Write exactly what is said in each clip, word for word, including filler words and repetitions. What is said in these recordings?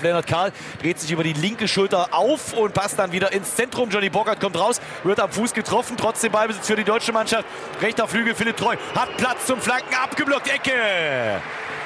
Lennart Kahl, dreht sich über die linke Schulter auf und passt dann wieder ins Zentrum. Johnny Burkhardt kommt raus, wird am Fuß getroffen, trotzdem Ballbesitz für die deutsche Mannschaft. Rechter Flügel, Philipp Treu hat Platz zum Flanken, abgeblockt, Ecke.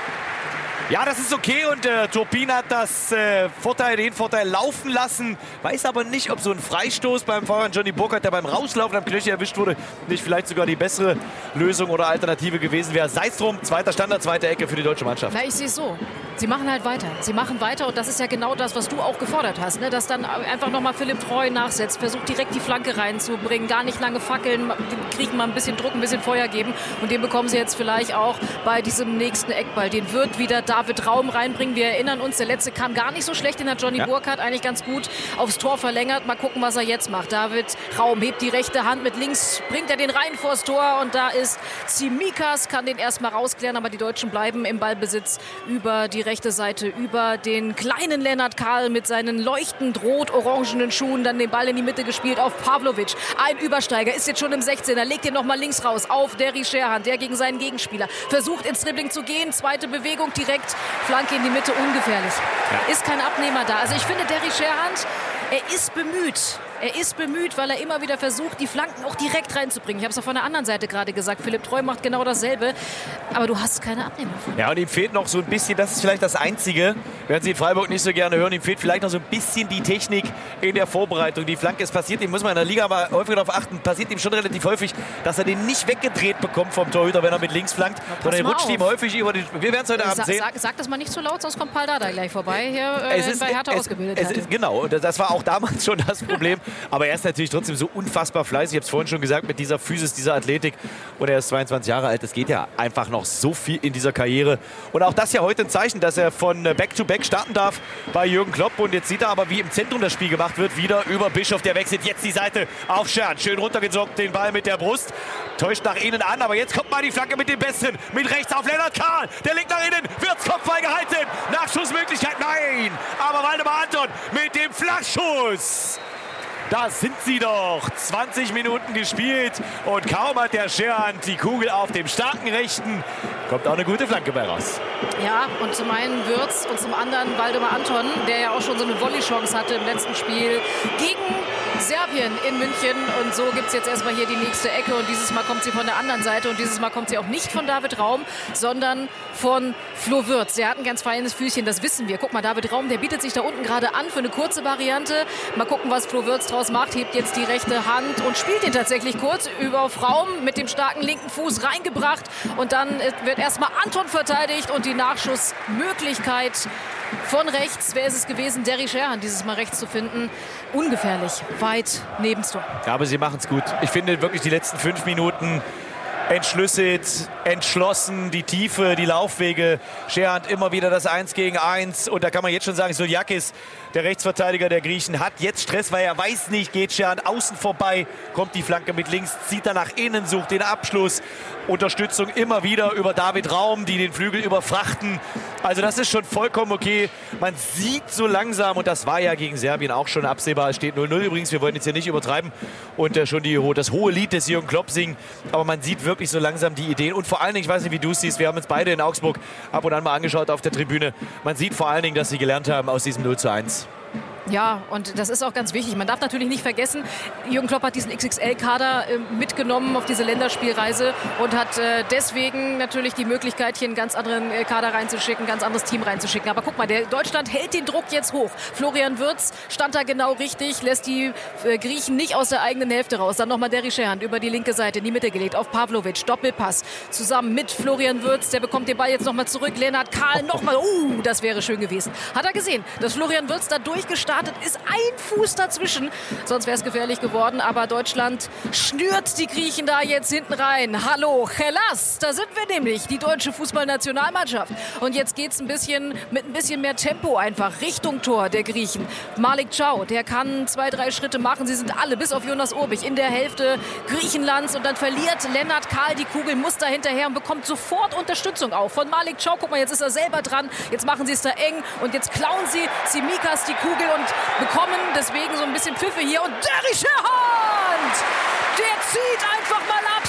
Ja, das ist okay und äh, Turpin hat das äh, Vorteil, den Vorteil laufen lassen. Weiß aber nicht, ob so ein Freistoß beim Fahrer Johnny Burkhardt, der beim Rauslaufen am Knöchel erwischt wurde, nicht vielleicht sogar die bessere Lösung oder Alternative gewesen wäre. Sei es drum, zweiter Standard, zweite Ecke für die deutsche Mannschaft. Na, ich sehe es so. Sie machen halt weiter. Sie machen weiter und das ist ja genau das, was du auch gefordert hast. Ne? Dass dann einfach nochmal Philipp Treu nachsetzt, versucht direkt die Flanke reinzubringen, gar nicht lange fackeln, kriegen mal ein bisschen Druck, ein bisschen Feuer geben. Und den bekommen sie jetzt vielleicht auch bei diesem nächsten Eckball. Den wird wieder David Raum reinbringen. Wir erinnern uns, der letzte kam gar nicht so schlecht. Den hat Johnny ja. Burkhardt eigentlich ganz gut aufs Tor verlängert. Mal gucken, was er jetzt macht. David Raum hebt die rechte Hand mit links, bringt er den rein vors Tor. Und da ist Tsimikas, kann den erstmal rausklären. Aber die Deutschen bleiben im Ballbesitz über die rechte Seite, über den kleinen Lennart Kahl mit seinen leuchtend rot-orangenen Schuhen. Dann den Ball in die Mitte gespielt auf Pavlovic. Ein Übersteiger, ist jetzt schon im sechzehner, legt den nochmal links raus auf Derry Sherhan, der gegen seinen Gegenspieler versucht ins Dribbling zu gehen. Zweite Bewegung direkt, Flanke in die Mitte, ungefährlich. Ja. Ist kein Abnehmer da. Also ich finde, Derry Sherhan, er ist bemüht. Er ist bemüht, weil er immer wieder versucht, die Flanken auch direkt reinzubringen. Ich habe es auch von der anderen Seite gerade gesagt. Philipp Treu macht genau dasselbe. Aber du hast keine Abnehmer von. Ja, und ihm fehlt noch so ein bisschen, das ist vielleicht das Einzige, werden Sie in Freiburg nicht so gerne hören, ihm fehlt vielleicht noch so ein bisschen die Technik in der Vorbereitung. Die Flanke, es passiert ihm, muss man in der Liga aber häufig darauf achten, passiert ihm schon relativ häufig, dass er den nicht weggedreht bekommt vom Torhüter, wenn er mit links flankt, sondern er rutscht auf. ihm häufig über den... Wir werden es heute Abend Sa sehen. Sag, sag das mal nicht zu laut, sonst kommt Paul Dardai gleich vorbei, hier äh, es ist, bei Hertha es, ausgebildet es ist, Genau, das war auch damals schon das Problem. Aber er ist natürlich trotzdem so unfassbar fleißig. Ich habe es vorhin schon gesagt, mit dieser Physis, dieser Athletik. Und er ist zweiundzwanzig Jahre alt. Es geht ja einfach noch so viel in dieser Karriere. Und auch das ja heute ein Zeichen, dass er von Back-to-Back starten darf bei Jürgen Klopp. Und jetzt sieht er aber, wie im Zentrum das Spiel gemacht wird. Wieder über Bischof, der wechselt jetzt die Seite auf Scherz. Schön runtergezockt, den Ball mit der Brust. Täuscht nach innen an, aber jetzt kommt mal die Flanke mit dem Besten. Mit rechts auf Lennart Kahl. Der legt nach innen, wird's Kopfball gehalten. Nachschussmöglichkeit, nein. Aber Waldemar Anton mit dem Flachschuss. Da sind sie doch. zwanzig Minuten gespielt und kaum hat der Scherhan die Kugel auf dem starken Rechten. Kommt auch eine gute Flanke bei raus. Ja, und zum einen Würz und zum anderen Waldemar Anton, der ja auch schon so eine Volley-Chance hatte im letzten Spiel gegen Serbien in München. Und so gibt es jetzt erstmal hier die nächste Ecke. Und dieses Mal kommt sie von der anderen Seite. Und dieses Mal kommt sie auch nicht von David Raum, sondern von Flo Würz. Der hat ein ganz feines Füßchen, das wissen wir. Guck mal, David Raum, der bietet sich da unten gerade an für eine kurze Variante. Mal gucken, was Flo Würz draus macht. Hebt jetzt die rechte Hand und spielt ihn tatsächlich kurz über auf Raum mit dem starken linken Fuß reingebracht. Und dann wird erstmal Anton verteidigt und die Nachschussmöglichkeit von rechts. Wer ist es gewesen? Derry Sherhan, dieses Mal rechts zu finden. Ungefährlich, weit neben Tor. Ja, aber sie machen es gut. Ich finde wirklich die letzten fünf Minuten entschlüsselt, entschlossen, die Tiefe, die Laufwege. Sherhan immer wieder das Eins gegen Eins. Und da kann man jetzt schon sagen, Soulakis, der Rechtsverteidiger der Griechen, hat jetzt Stress, weil er weiß nicht, geht Sherhan außen vorbei, kommt die Flanke mit links, zieht er nach innen, sucht den Abschluss. Unterstützung immer wieder über David Raum, die den Flügel überfrachten. Also das ist schon vollkommen okay. Man sieht so langsam, und das war ja gegen Serbien auch schon absehbar, es steht null null übrigens, wir wollen jetzt hier nicht übertreiben und äh, schon die, das hohe Lied des Jürgen Klopp singen, aber man sieht wirklich so langsam die Ideen und vor allen Dingen, ich weiß nicht, wie du es siehst, wir haben uns beide in Augsburg ab und an mal angeschaut auf der Tribüne, man sieht vor allen Dingen, dass sie gelernt haben aus diesem null zu eins. Ja, und das ist auch ganz wichtig. Man darf natürlich nicht vergessen, Jürgen Klopp hat diesen X X L-Kader äh, mitgenommen auf diese Länderspielreise und hat äh, deswegen natürlich die Möglichkeit, hier einen ganz anderen äh, Kader reinzuschicken, ein ganz anderes Team reinzuschicken. Aber guck mal, der Deutschland hält den Druck jetzt hoch. Florian Würz stand da genau richtig, lässt die äh, Griechen nicht aus der eigenen Hälfte raus. Dann nochmal Derry Sherhan über die linke Seite in die Mitte gelegt, auf Pavlovic, Doppelpass, zusammen mit Florian Würz. Der bekommt den Ball jetzt nochmal zurück. Lennart Kahl nochmal, uh, das wäre schön gewesen. Hat er gesehen, dass Florian Würz da durchgestartet ist, ein Fuß dazwischen, sonst wäre es gefährlich geworden, aber Deutschland schnürt die Griechen da jetzt hinten rein. Hallo, Hellas, da sind wir nämlich, die deutsche Fußballnationalmannschaft. Und jetzt geht es ein bisschen mit ein bisschen mehr Tempo einfach Richtung Tor der Griechen. Malik Chow, der kann zwei, drei Schritte machen, sie sind alle, bis auf Jonas Urbich, in der Hälfte Griechenlands und dann verliert Lennart Kahl die Kugel, muss da hinterher und bekommt sofort Unterstützung auf von Malik Chow. Guck mal, jetzt ist er selber dran, jetzt machen sie es da eng und jetzt klauen sie Tsimikas die Kugel und bekommen deswegen so ein bisschen Pfiffe hier. Und Derry Sherhan, der zieht einfach mal ab, so ein halber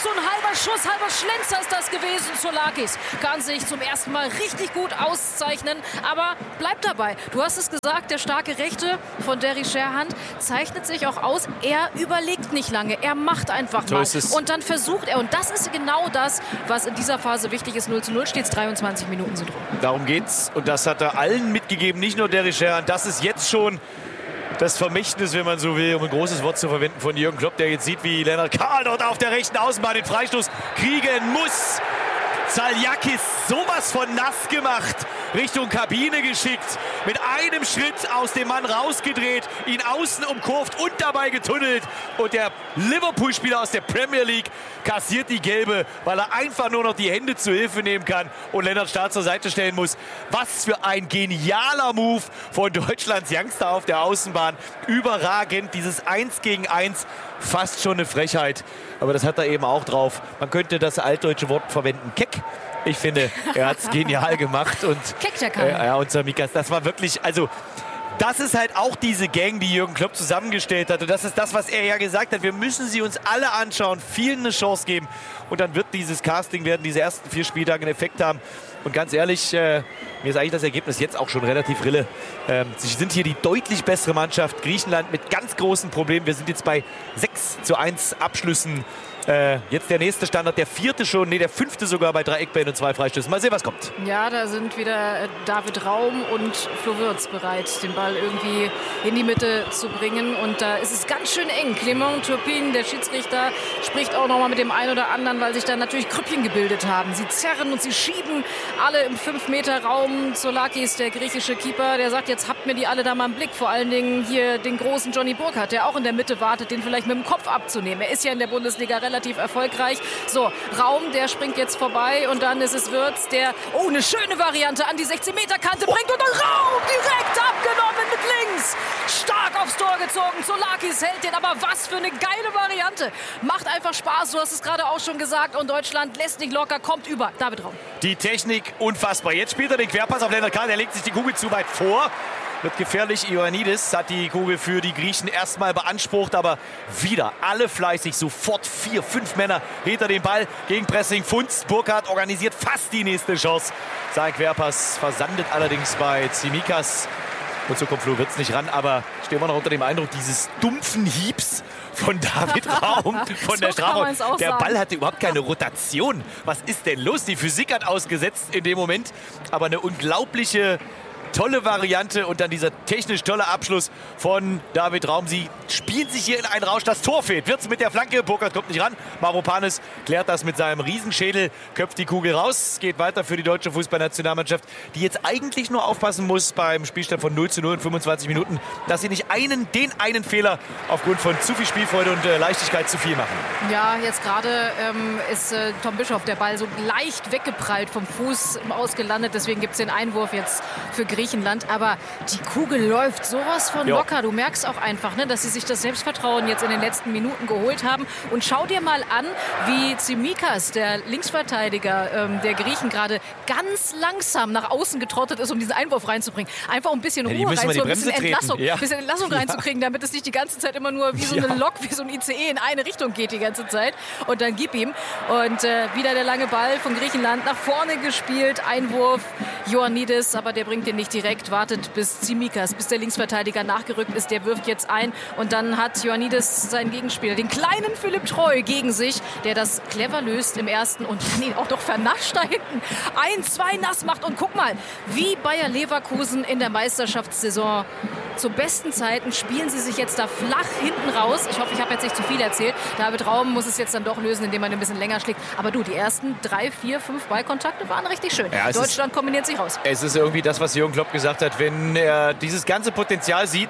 halber Schuss, halber Schlenzer ist das gewesen. Solakis kann sich zum ersten Mal richtig gut auszeichnen, aber bleibt dabei. Du hast es gesagt, der starke Rechte von Derry Sherhand zeichnet sich auch aus. Er überlegt nicht lange, er macht einfach So mal. ist es. Und dann versucht er, und das ist genau das, was in dieser Phase wichtig ist. null zu null steht es, dreiundzwanzig Minuten sind rum. Darum geht's. Und das hat er allen mitgegeben, nicht nur Derry Sherhand. Das ist jetzt schon das Vermächtnis, wenn man so will, um ein großes Wort zu verwenden, von Jürgen Klopp, der jetzt sieht, wie Lennart Kahl dort auf der rechten Außenbahn den Freistoß kriegen muss. Zaliakis sowas von nass gemacht, Richtung Kabine geschickt, mit einem Schritt aus dem Mann rausgedreht, ihn außen umkurvt und dabei getunnelt. Und der Liverpool-Spieler aus der Premier League kassiert die Gelbe, weil er einfach nur noch die Hände zu Hilfe nehmen kann und Lennart Stahl zur Seite stellen muss. Was für ein genialer Move von Deutschlands Youngster auf der Außenbahn. Überragend, dieses eins gegen eins, fast schon eine Frechheit. Aber das hat er eben auch drauf. Man könnte das altdeutsche Wort verwenden, keck. Ich finde, er hat es genial gemacht. Und, Keck, der kann. äh, ja, und Tsimikas, das war wirklich, also das ist halt auch diese Gang, die Jürgen Klopp zusammengestellt hat. Und das ist das, was er ja gesagt hat. Wir müssen sie uns alle anschauen, vielen eine Chance geben. Und dann wird dieses Casting, werden diese ersten vier Spieltage einen Effekt haben. Und ganz ehrlich, äh, mir ist eigentlich das Ergebnis jetzt auch schon relativ rille. Ähm, sie sind hier die deutlich bessere Mannschaft. Griechenland mit ganz großen Problemen. Wir sind jetzt bei sechs zu eins Abschlüssen. Äh, jetzt der nächste Standard, der vierte schon, nee, der fünfte sogar bei drei Eckbällen und zwei Freistößen. Mal sehen, was kommt. Ja, da sind wieder David Raum und Flo Wirtz bereit, den Ball irgendwie in die Mitte zu bringen. Und da ist es ganz schön eng. Clément Turpin, der Schiedsrichter, spricht auch noch mal mit dem einen oder anderen, weil sich da natürlich Krüppchen gebildet haben. Sie zerren und sie schieben alle im fünf Meter Raum. Solakis, der griechische Keeper, der sagt, jetzt habt mir die alle da mal im Blick. Vor allen Dingen hier den großen Johnny Burkhardt, der auch in der Mitte wartet, den vielleicht mit dem Kopf abzunehmen. Er ist ja in der Bundesliga relativ erfolgreich. So, Raum, der springt jetzt vorbei und dann ist es Wirtz, der, oh, eine schöne Variante an die sechzehn Meter Kante bringt und dann Raum direkt abgenommen mit links. Stark aufs Tor gezogen. Solakis hält den, aber was für eine geile Variante. Macht einfach Spaß, du hast es gerade auch schon gesagt und Deutschland lässt nicht locker, kommt über. David Raum. Die Technik unfassbar. Jetzt spielt er den Querpass auf Lennart Kahl, der legt sich die Kugel zu weit vor. Wird gefährlich. Ioannidis hat die Kugel für die Griechen erstmal beansprucht, aber wieder alle fleißig. Sofort vier, fünf Männer hinter dem Ball. Gegenpressing Funz. Burkhardt organisiert fast die nächste Chance. Sein Querpass versandet allerdings bei Tsimikas. Und so kommt Flo Wirtz nicht ran, aber stehen wir noch unter dem Eindruck dieses dumpfen Hiebs von David Raum von So der kann man's Strafraum. auch Der sagen. Ball hatte überhaupt keine Rotation. Was ist denn los? Die Physik hat ausgesetzt in dem Moment, aber eine unglaubliche tolle Variante und dann dieser technisch tolle Abschluss von David Raum. Sie spielen sich hier in einen Rausch. Das Tor fehlt. Wirtz mit der Flanke. Burkhardt kommt nicht ran. Mavropanis klärt das mit seinem Riesenschädel, köpft die Kugel raus. Geht weiter für die deutsche Fußballnationalmannschaft, die jetzt eigentlich nur aufpassen muss beim Spielstand von null zu null in fünfundzwanzig Minuten, dass sie nicht einen, den einen Fehler aufgrund von zu viel Spielfreude und äh, Leichtigkeit zu viel machen. Ja, jetzt gerade ähm, ist äh, Tom Bischoff der Ball so leicht weggeprallt vom Fuß ausgelandet. Deswegen gibt es den Einwurf jetzt für Griechenland. Aber die Kugel läuft sowas von Jo. locker. Du merkst auch einfach, ne, dass sie sich das Selbstvertrauen jetzt in den letzten Minuten geholt haben. Und schau dir mal an, wie Tsimikas, der Linksverteidiger ähm, der Griechen, gerade ganz langsam nach außen getrottet ist, um diesen Einwurf reinzubringen. Einfach um ein bisschen Ja, die Ruhe müssen mal die reinzubringen, ein bisschen Bremse treten. Entlassung, Ja. bisschen Entlassung reinzukriegen, damit es nicht die ganze Zeit immer nur wie so eine Ja. Lok, wie so ein I C E in eine Richtung geht die ganze Zeit. Und dann gib ihm. Und äh, wieder der lange Ball von Griechenland nach vorne gespielt. Einwurf Ioannidis, aber der bringt den nicht direkt. Wartet bis Tsimikas, bis der Linksverteidiger nachgerückt ist. Der wirft jetzt ein. Und dann hat Ioannidis seinen Gegenspieler, den kleinen Philipp Treu, gegen sich, der das clever löst im ersten und dann ihn auch noch vernascht da hinten. Eins, zwei nass macht. Und guck mal, wie Bayer Leverkusen in der Meisterschaftssaison zu besten Zeiten spielen sie sich jetzt da flach hinten raus. Ich hoffe, ich habe jetzt nicht zu viel erzählt. David Raum muss es jetzt dann doch lösen, indem er ein bisschen länger schlägt. Aber du, die ersten drei, vier, fünf Ballkontakte waren richtig schön. Ja, es Deutschland kombiniert sich raus. Es ist irgendwie das, was Jürgen Klopp gesagt hat. Wenn er dieses ganze Potenzial sieht,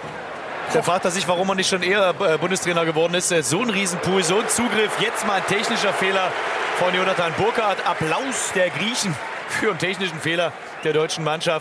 dann fragt er sich, warum er nicht schon eher äh, Bundestrainer geworden ist. Äh, So ein Riesenpool, so ein Zugriff. Jetzt mal ein technischer Fehler von Jonathan Burkhardt. Applaus der Griechen für einen technischen Fehler der deutschen Mannschaft.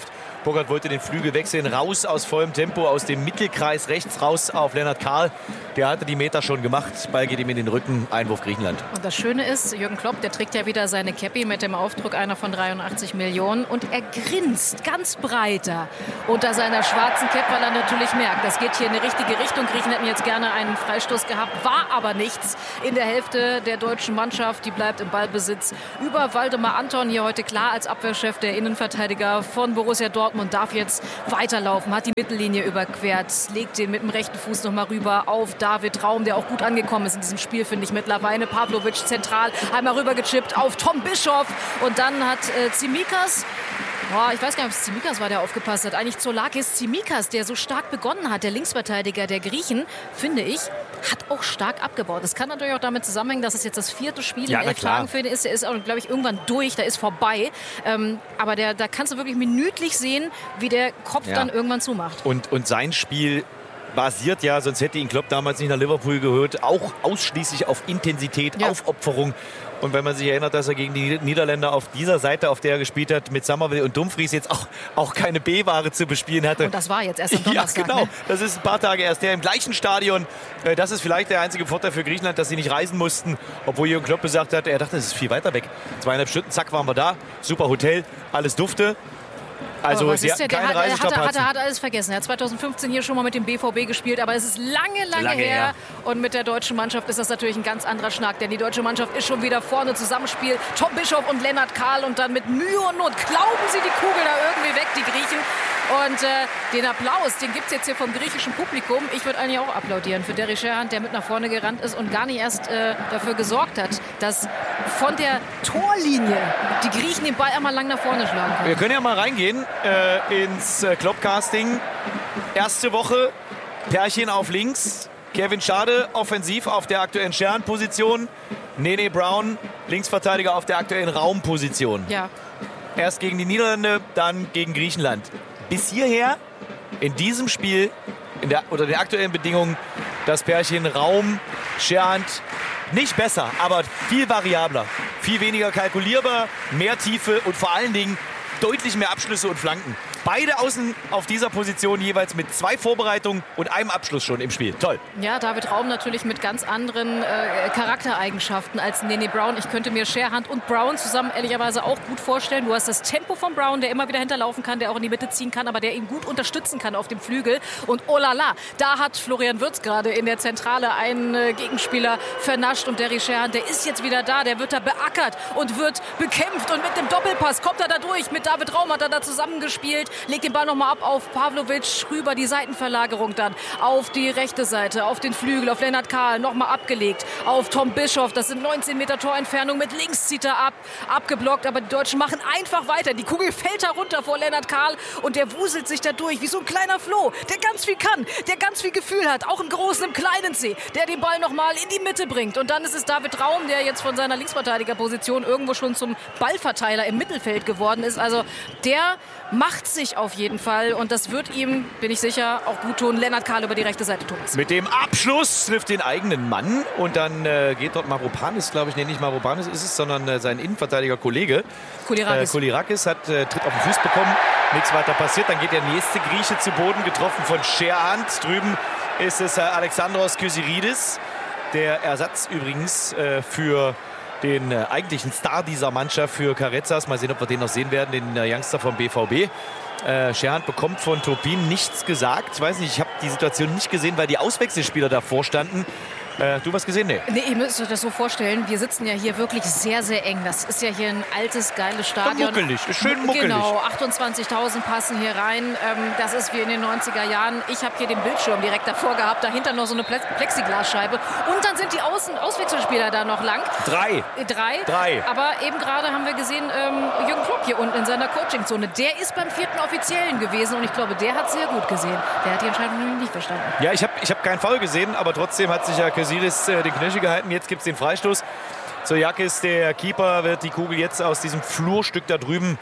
Burkhardt wollte den Flügel wechseln, raus aus vollem Tempo, aus dem Mittelkreis rechts raus auf Lennart Kahl. Der hatte die Meter schon gemacht. Ball geht ihm in den Rücken. Einwurf Griechenland. Und das Schöne ist, Jürgen Klopp, der trägt ja wieder seine Cappy mit dem Aufdruck einer von dreiundachtzig Millionen. Und er grinst ganz breiter unter seiner schwarzen Cap, weil er natürlich merkt, das geht hier in die richtige Richtung. Griechen hätten jetzt gerne einen Freistoß gehabt, war aber nichts in der Hälfte der deutschen Mannschaft. Die bleibt im Ballbesitz über Waldemar Anton. Hier heute klar als Abwehrchef, der Innenverteidiger von Borussia Dortmund, darf jetzt weiterlaufen, hat die Mittellinie überquert, legt den mit dem rechten Fuß noch mal rüber auf David Raum, der auch gut angekommen ist in diesem Spiel, finde ich mittlerweile. Pavlovic zentral, einmal rübergechippt auf Tom Bischoff und dann hat äh, Tsimikas, boah, ich weiß gar nicht, ob es Tsimikas war, der aufgepasst hat. Eigentlich Zoulakis. Tsimikas, der so stark begonnen hat, der Linksverteidiger der Griechen, finde ich, hat auch stark abgebaut. Das kann natürlich auch damit zusammenhängen, dass es jetzt das vierte Spiel ja, in elf Tagen für ihn ist. Der ist, glaube ich, irgendwann durch, der ist vorbei. Ähm, aber der, da kannst du wirklich minütlich sehen, wie der Kopf ja. dann irgendwann zumacht. Und, und sein Spiel basiert ja, sonst hätte ihn Klopp damals nicht nach Liverpool gehört, auch ausschließlich auf Intensität, ja. Aufopferung. Und wenn man sich erinnert, dass er gegen die Niederländer auf dieser Seite, auf der er gespielt hat, mit Summerville und Dumfries jetzt auch, auch keine B-Ware zu bespielen hatte. Und das war jetzt erst am Donnerstag. Ja, genau. Ne? Das ist ein paar Tage erst. Der im gleichen Stadion. Das ist vielleicht der einzige Vorteil für Griechenland, dass sie nicht reisen mussten. Obwohl Jürgen Klopp gesagt hat, er dachte, es ist viel weiter weg. Zweieinhalb Stunden, zack, waren wir da. Super Hotel, alles dufte. Also was sie ist der? keine Der hat, Reisestrapazen. hat, hat, hat alles vergessen. Er hat zweitausendfünfzehn hier schon mal mit dem B V B gespielt, aber es ist lange, lange, Lange her. her. Und mit der deutschen Mannschaft ist das natürlich ein ganz anderer Schnack, denn die deutsche Mannschaft ist schon wieder vorne, Zusammenspiel. Tom Bischoff und Lennart Kahl und dann mit Mühe und Not klauben sie die Kugel da irgendwie weg, die Griechen. Und äh, den Applaus, den gibt es jetzt hier vom griechischen Publikum. Ich würde eigentlich auch applaudieren für Derry Sherhan, der mit nach vorne gerannt ist und gar nicht erst äh, dafür gesorgt hat, dass von der Torlinie die Griechen den Ball einmal lang nach vorne schlagen können. Wir können ja mal reingehen äh, ins äh, Klopp-Casting. Erste Woche, Pärchen auf links. Kevin Schade offensiv auf der aktuellen Sherhan-Position. Nene Brown, Linksverteidiger auf der aktuellen Raumposition. Ja. Erst gegen die Niederlande, dann gegen Griechenland. Bis hierher, in diesem Spiel, in der, unter den aktuellen Bedingungen, das Pärchen Raum, Sherhan, nicht besser, aber viel variabler, viel weniger kalkulierbar, mehr Tiefe und vor allen Dingen deutlich mehr Abschlüsse und Flanken. Beide außen auf dieser Position jeweils mit zwei Vorbereitungen und einem Abschluss schon im Spiel. Toll. Ja, David Raum natürlich mit ganz anderen äh, Charaktereigenschaften als Nene Brown. Ich könnte mir Sherhan und Brown zusammen ehrlicherweise auch gut vorstellen. Du hast das Tempo von Brown, der immer wieder hinterlaufen kann, der auch in die Mitte ziehen kann, aber der ihn gut unterstützen kann auf dem Flügel. Und oh la la, da hat Florian Wirtz gerade in der Zentrale einen äh, Gegenspieler vernascht. Und Derry Sherhan, der ist jetzt wieder da, der wird da beackert und wird bekämpft. Und mit dem Doppelpass kommt er da durch. Mit David Raum hat er da zusammengespielt. Legt den Ball nochmal ab auf Pavlovic, rüber die Seitenverlagerung dann auf die rechte Seite, auf den Flügel, auf Lennart Kahl, nochmal abgelegt, auf Tom Bischoff, das sind neunzehn Meter Torentfernung, mit links zieht er ab, abgeblockt, aber die Deutschen machen einfach weiter, die Kugel fällt da runter vor Lennart Kahl und der wuselt sich da durch, wie so ein kleiner Floh, der ganz viel kann, der ganz viel Gefühl hat, auch im großen, im kleinen C, der den Ball nochmal in die Mitte bringt und dann ist es David Raum, der jetzt von seiner Linksverteidigerposition irgendwo schon zum Ballverteiler im Mittelfeld geworden ist, also der macht sich auf jeden Fall und das wird ihm, bin ich sicher, auch gut tun. Lennart Kahl über die rechte Seite, Thomas. Mit dem Abschluss trifft den eigenen Mann und dann äh, geht dort Mavropanis, glaube ich, nee, nicht Mavropanis ist es, sondern äh, sein Innenverteidiger-Kollege. Koulirakis. Äh, Koulirakis hat äh, Tritt auf den Fuß bekommen, nichts weiter passiert. Dann geht der nächste Grieche zu Boden, getroffen von Sherhan. Drüben ist es äh, Alexandros Kyriakis, der Ersatz übrigens äh, für den äh, eigentlichen Star dieser Mannschaft, für Karezas. Mal sehen, ob wir den noch sehen werden, den äh, Youngster vom B V B. Äh, Sherhan bekommt von Turpin nichts gesagt. Ich weiß nicht, ich habe die Situation nicht gesehen, weil die Auswechselspieler davor standen. Äh, du was gesehen? Nee. Nee, ihr müsst euch das so vorstellen. Wir sitzen ja hier wirklich sehr, sehr eng. Das ist ja hier ein altes, geiles Stadion. Ja, muckelig, ist schön muckelig. Genau, achtundzwanzigtausend passen hier rein. Ähm, das ist wie in den neunziger Jahren. Ich habe hier den Bildschirm direkt davor gehabt. Dahinter noch so eine Plexiglasscheibe. Und dann sind die Außen Auswechselspieler da noch lang. Drei. Äh, drei. Drei. Aber eben gerade haben wir gesehen, ähm, Jürgen Klopp hier unten in seiner Coachingzone. Der ist beim vierten Offiziellen gewesen. Und ich glaube, der hat sehr gut gesehen. Der hat die Entscheidung nämlich nicht verstanden. Ja, ich habe ich hab keinen Foul gesehen, aber trotzdem hat sich ja Kyriakis äh, den Knöchel gehalten. Jetzt gibt es den Freistoß. Zoulakis, der Keeper, wird die Kugel jetzt aus diesem Flurstück da drüben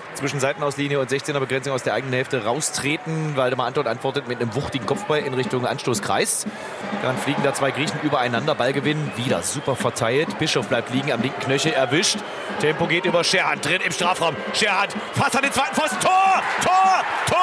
zwischen Seitenauslinie und sechzehner-Begrenzung aus der eigenen Hälfte raustreten. Waldemar Anton antwortet mit einem wuchtigen Kopfball in Richtung Anstoßkreis. Dann fliegen da zwei Griechen übereinander. Ballgewinn wieder super verteilt. Bischof bleibt liegen, am linken Knöchel erwischt. Tempo geht über Scherhand, drin im Strafraum. Scherhand fast an den zweiten Pfosten. Tor! Tor!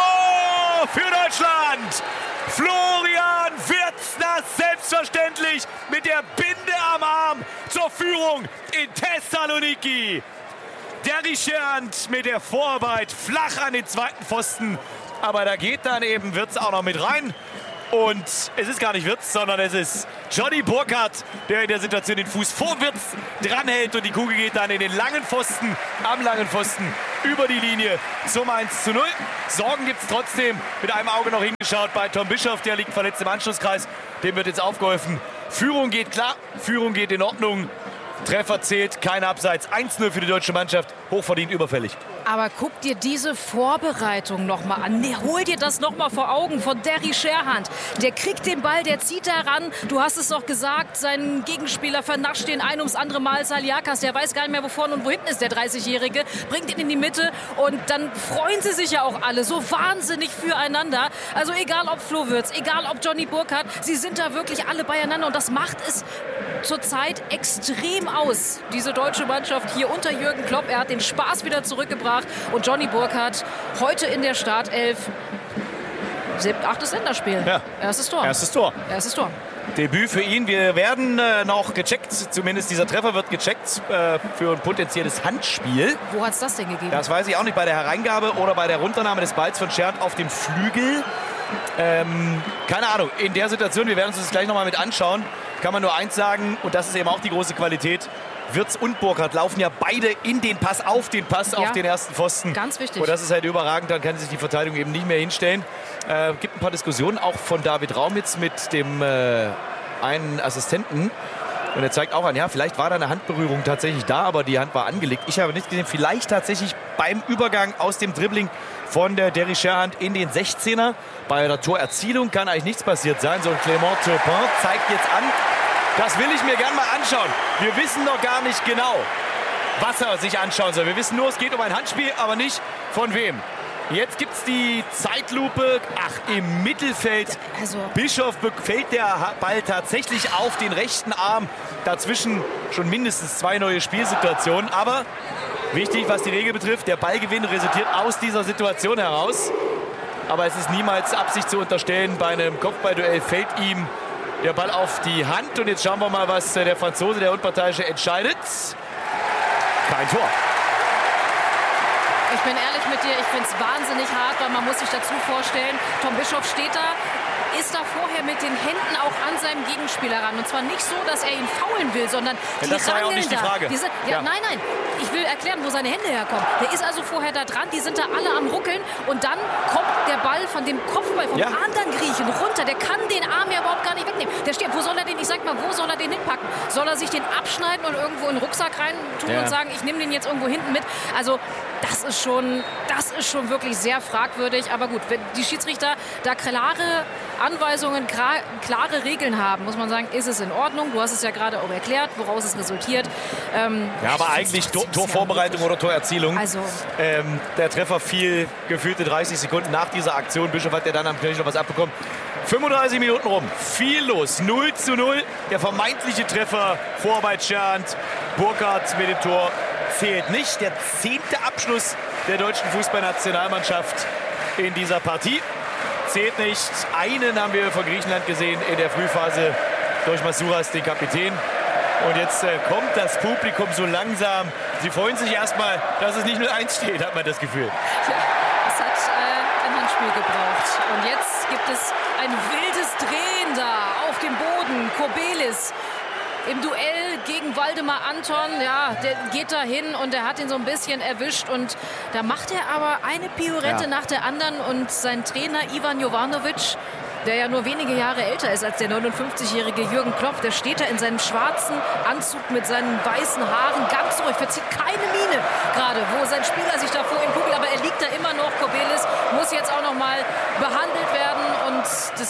Tor für Deutschland! Florian Wirtzner selbstverständlich mit der Binde am Arm zur Führung in Thessaloniki. Derry Scherhand mit der Vorarbeit flach an den zweiten Pfosten. Aber da geht dann eben Wirtz auch noch mit rein. Und es ist gar nicht Wirtz, sondern es ist Johnny Burkhardt, der in der Situation den Fuß vor Wirtz dranhält. Und die Kugel geht dann in den langen Pfosten, am langen Pfosten, über die Linie zum eins zu null. Sorgen gibt es trotzdem. Mit einem Auge noch hingeschaut bei Tom Bischof, der liegt verletzt im Anschlusskreis. Dem wird jetzt aufgeholfen. Führung geht klar, Führung geht in Ordnung. Treffer zählt, kein Abseits. eins null für die deutsche Mannschaft, hochverdient, überfällig. Aber guck dir diese Vorbereitung noch mal an. Nee, hol dir das noch mal vor Augen von Derry Scherhand. Der kriegt den Ball, der zieht da ran. Du hast es doch gesagt, sein Gegenspieler vernascht den ein ums andere Mal. Saliakas, der weiß gar nicht mehr, wo vorne und wo hinten ist, der dreißigjährige. Bringt ihn in die Mitte und dann freuen sie sich ja auch alle so wahnsinnig füreinander. Also egal ob Flo Wirtz, egal ob Johnny Burkhardt, sie sind da wirklich alle beieinander. Und das macht es zurzeit extrem aus, diese deutsche Mannschaft hier unter Jürgen Klopp. Er hat den Spaß wieder zurückgebracht. Und Johnny Burkhardt heute in der Startelf. Sieb, achtes Länderspiel. Ja. Erstes Tor. Erstes Tor. Erstes Tor. Debüt für ihn. Wir werden äh, noch gecheckt. Zumindest dieser Treffer wird gecheckt äh, für ein potenzielles Handspiel. Wo hat es das denn gegeben? Das weiß ich auch nicht. Bei der Hereingabe oder bei der Runternahme des Balls von Scherhand auf dem Flügel. Ähm, keine Ahnung. In der Situation, wir werden uns das gleich noch mal mit anschauen, kann man nur eins sagen. Und das ist eben auch die große Qualität. Wirtz und Burkhardt laufen ja beide in den Pass, auf den Pass, ja, auf den ersten Pfosten. Ganz wichtig. Und das ist halt überragend, dann kann sich die Verteidigung eben nicht mehr hinstellen. Äh, gibt ein paar Diskussionen, auch von David Raumitz mit dem äh, einen Assistenten. Und er zeigt auch an, ja, vielleicht war da eine Handberührung tatsächlich da, aber die Hand war angelegt. Ich habe nicht gesehen, vielleicht tatsächlich beim Übergang aus dem Dribbling von der Derry Scherhand in den sechzehner. Bei der Torerzielung kann eigentlich nichts passiert sein. So ein Clément Turpin zeigt jetzt an, das will ich mir gerne mal anschauen. Wir wissen noch gar nicht genau, was er sich anschauen soll. Wir wissen nur, es geht um ein Handspiel, aber nicht von wem. Jetzt gibt es die Zeitlupe. Ach, im Mittelfeld. Also. Bischof fällt der Ball tatsächlich auf den rechten Arm. Dazwischen schon mindestens zwei neue Spielsituationen. Aber wichtig, was die Regel betrifft, der Ballgewinn resultiert aus dieser Situation heraus. Aber es ist niemals Absicht zu unterstellen. Bei einem Kopfballduell fällt ihm der Ball auf die Hand. Und jetzt schauen wir mal, was der Franzose, der Unparteiische, entscheidet. Kein Tor. Ich bin ehrlich mit dir, ich finde es wahnsinnig hart, weil man muss sich dazu vorstellen, Tom Bischof steht da, ist da vorher mit den Händen auch an seinem Gegenspieler ran. Und zwar nicht so, dass er ihn faulen will, sondern die ja, das war ja auch nicht die Frage. Die sind, ja, ja. Nein, nein, ich will erklären, wo seine Hände herkommen. Der ist also vorher da dran, die sind da alle am Ruckeln und dann kommt der Ball von dem Kopfball vom ja. anderen Griechen runter. Der kann den Arm ja überhaupt gar nicht wegnehmen. Der steht, wo soll er den, ich sag mal, wo soll er den hinpacken? Soll er sich den abschneiden und irgendwo in den Rucksack rein tun ja. und sagen, ich nehme den jetzt irgendwo hinten mit? Also das ist schon, das ist schon wirklich sehr fragwürdig. Aber gut, wenn die Schiedsrichter da klare Anweisungen, klare Regeln haben, muss man sagen, ist es in Ordnung. Du hast es ja gerade auch erklärt, woraus es resultiert. Ähm, ja, aber eigentlich Tor, Torvorbereitung oder Torerzielung. Also, ähm, der Treffer fiel gefühlte dreißig Sekunden nach dieser Aktion. Bischof hat ja dann am Knöchel noch was abbekommen. fünfunddreißig Minuten rum, viel los, null zu null. Der vermeintliche Treffer, Vorarbeit Scherhand, Burkhardt mit dem Tor zählt nicht. Der zehnte Abschluss der deutschen Fußballnationalmannschaft in dieser Partie zählt nicht. Einen haben wir von Griechenland gesehen in der Frühphase durch Masouras, den Kapitän. Und jetzt äh, kommt das Publikum so langsam. Sie freuen sich erstmal, dass es nicht null eins steht, hat man das Gefühl. Ja, es hat äh, ein Handspiel gebraucht. Und jetzt gibt es ein wildes Drehen da auf dem Boden. Kobelis im Duell gegen Waldemar Anton, ja, der geht da hin und der hat ihn so ein bisschen erwischt und da macht er aber eine Pirouette ja. nach der anderen und sein Trainer Ivan Jovanovic, der ja nur wenige Jahre älter ist als der neunundfünfzigjährige Jürgen Klopp, der steht da in seinem schwarzen Anzug mit seinen weißen Haaren ganz ruhig, verzieht keine Miene gerade, wo sein Spieler sich da vor ihm kugelt, aber er liegt da immer noch. Kobelis muss jetzt auch noch mal behandelt werden und das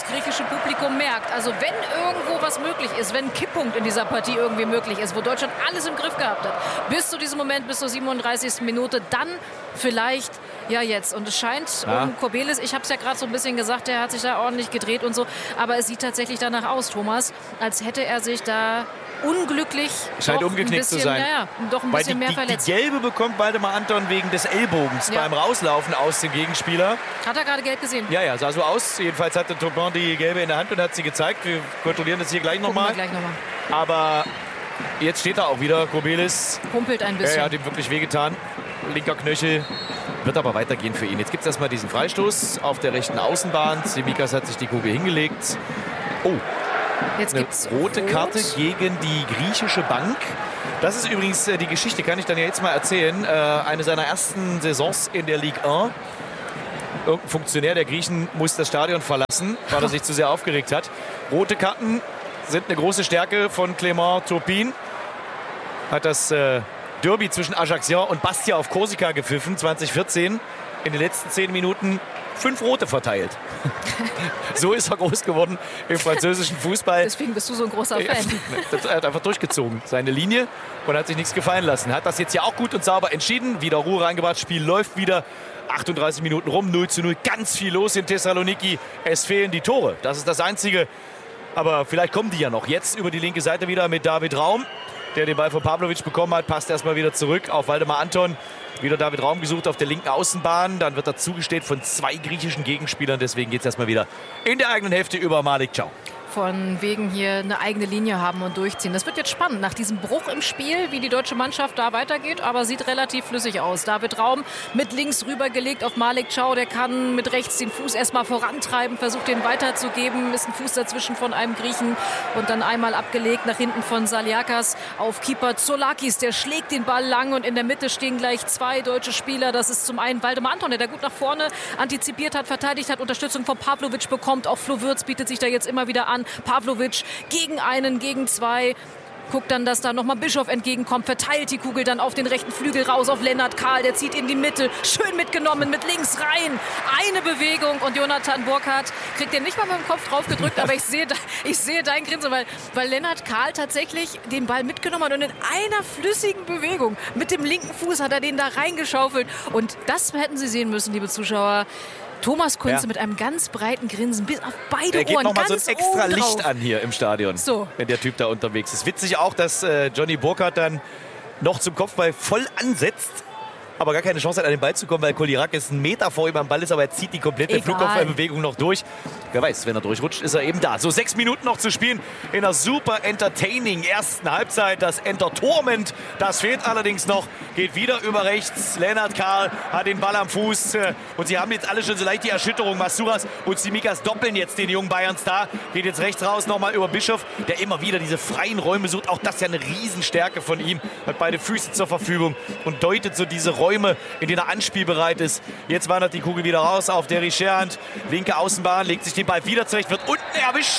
griechische Publikum merkt. Also wenn irgendwo was möglich ist, wenn ein Kipppunkt in dieser Partie irgendwie möglich ist, wo Deutschland alles im Griff gehabt hat, bis zu diesem Moment, bis zur siebenunddreißigsten Minute, dann vielleicht ja jetzt. Und es scheint ja. um Kobelis, ich habe es ja gerade so ein bisschen gesagt, der hat sich da ordentlich gedreht und so, aber es sieht tatsächlich danach aus, Thomas, als hätte er sich da unglücklich scheint doch umgeknickt ein bisschen, zu sein. Ja, ja, doch ein Weil bisschen die, mehr die, verletzt. Die gelbe bekommt Waldemar Anton wegen des Ellbogens Ja. beim Rauslaufen aus dem Gegenspieler. Hat er gerade gelb gesehen? Ja, ja, sah so aus. Jedenfalls hatte Topin die gelbe in der Hand und hat sie gezeigt. Wir kontrollieren das hier gleich nochmal. Gleich noch mal. Aber jetzt steht er auch wieder, Kobelis. Humpelt ein Ja, bisschen. er hat ihm wirklich wehgetan. Linker Knöchel. Wird aber weitergehen für ihn. Jetzt gibt es erstmal diesen Freistoß auf der rechten Außenbahn. Tsimikas hat sich die Kugel hingelegt. Oh, Jetzt eine gibt's rote Rot. Karte gegen die griechische Bank. Das ist übrigens äh, die Geschichte, kann ich dann ja jetzt mal erzählen. Äh, eine seiner ersten Saisons in der Ligue eins. Irgendein Funktionär der Griechen muss das Stadion verlassen, weil er sich zu sehr aufgeregt hat. Rote Karten sind eine große Stärke von Clément Turpin. Hat das äh, Derby zwischen Ajaccio und Bastia auf Korsika gepfiffen, zwanzig vierzehn. In den letzten zehn Minuten fünf Rote verteilt. So ist er groß geworden im französischen Fußball. Deswegen bist du so ein großer Fan. Er hat einfach durchgezogen, seine Linie, und hat sich nichts gefallen lassen. Hat das jetzt ja auch gut und sauber entschieden. Wieder Ruhe reingebracht, Spiel läuft wieder. achtunddreißig Minuten rum, null zu null. Ganz viel los in Thessaloniki. Es fehlen die Tore. Das ist das Einzige. Aber vielleicht kommen die ja noch. Jetzt über die linke Seite wieder mit David Raum, der den Ball von Pavlovic bekommen hat. Passt erstmal wieder zurück auf Waldemar Anton. Wieder David Raum gesucht auf der linken Außenbahn. Dann wird er zugestellt von zwei griechischen Gegenspielern. Deswegen geht es erstmal wieder in der eigenen Hälfte über Malik Ciao. Von wegen hier eine eigene Linie haben und durchziehen. Das wird jetzt spannend nach diesem Bruch im Spiel, wie die deutsche Mannschaft da weitergeht, aber sieht relativ flüssig aus. David Raum mit links rübergelegt auf Malik Ciao, der kann mit rechts den Fuß erstmal vorantreiben, versucht den weiterzugeben, ist ein Fuß dazwischen von einem Griechen und dann einmal abgelegt nach hinten von Saliakas auf Keeper Zoulakis, der schlägt den Ball lang und in der Mitte stehen gleich zwei deutsche Spieler. Das ist zum einen Waldemar Anton, der da gut nach vorne antizipiert hat, verteidigt hat, Unterstützung von Pavlovic bekommt, auch Flo Würz bietet sich da jetzt immer wieder an. Pavlovic gegen einen, gegen zwei. Guckt dann, dass da nochmal Bischof entgegenkommt, verteilt die Kugel dann auf den rechten Flügel raus auf Lennart Kahl. Der zieht in die Mitte, schön mitgenommen, mit links rein. Eine Bewegung und Jonathan Burkhardt kriegt den nicht mal mit dem Kopf drauf gedrückt, aber ich sehe, ich sehe dein Grinsen, weil, weil Lennart Kahl tatsächlich den Ball mitgenommen hat und in einer flüssigen Bewegung mit dem linken Fuß hat er den da reingeschaufelt. Und das hätten Sie sehen müssen, liebe Zuschauer. Thomas Kunze ja. mit einem ganz breiten Grinsen bis auf beide er geht Ohren. noch mal so ein extra Licht Licht an hier im Stadion, so. Wenn der Typ da unterwegs ist. Witzig auch, dass äh, Johnny Burkhardt dann noch zum Kopfball voll ansetzt, aber gar keine Chance hat, an den Ball zu kommen, weil Kolirakis einen Meter vor ihm am Ball ist, aber er zieht die komplette Flugkopfballbewegung noch durch. Wer weiß, wenn er durchrutscht, ist er eben da. So, sechs Minuten noch zu spielen in einer super entertaining ersten Halbzeit. Das Entertainment, das fehlt allerdings noch. Geht wieder über rechts. Lennart Kahl hat den Ball am Fuß. Und sie haben jetzt alle schon so leicht die Erschütterung. Masuras und Tsimikas doppeln jetzt den jungen Bayern-Star. Geht jetzt rechts raus nochmal über Bischof, der immer wieder diese freien Räume sucht. Auch das ist ja eine Riesenstärke von ihm. Hat beide Füße zur Verfügung und deutet so diese Räume, in denen er anspielbereit ist. Jetzt wandert die Kugel wieder raus auf Derry Scherhand. Linke Außenbahn, legt sich den Ball wieder zurecht, wird unten erwischt.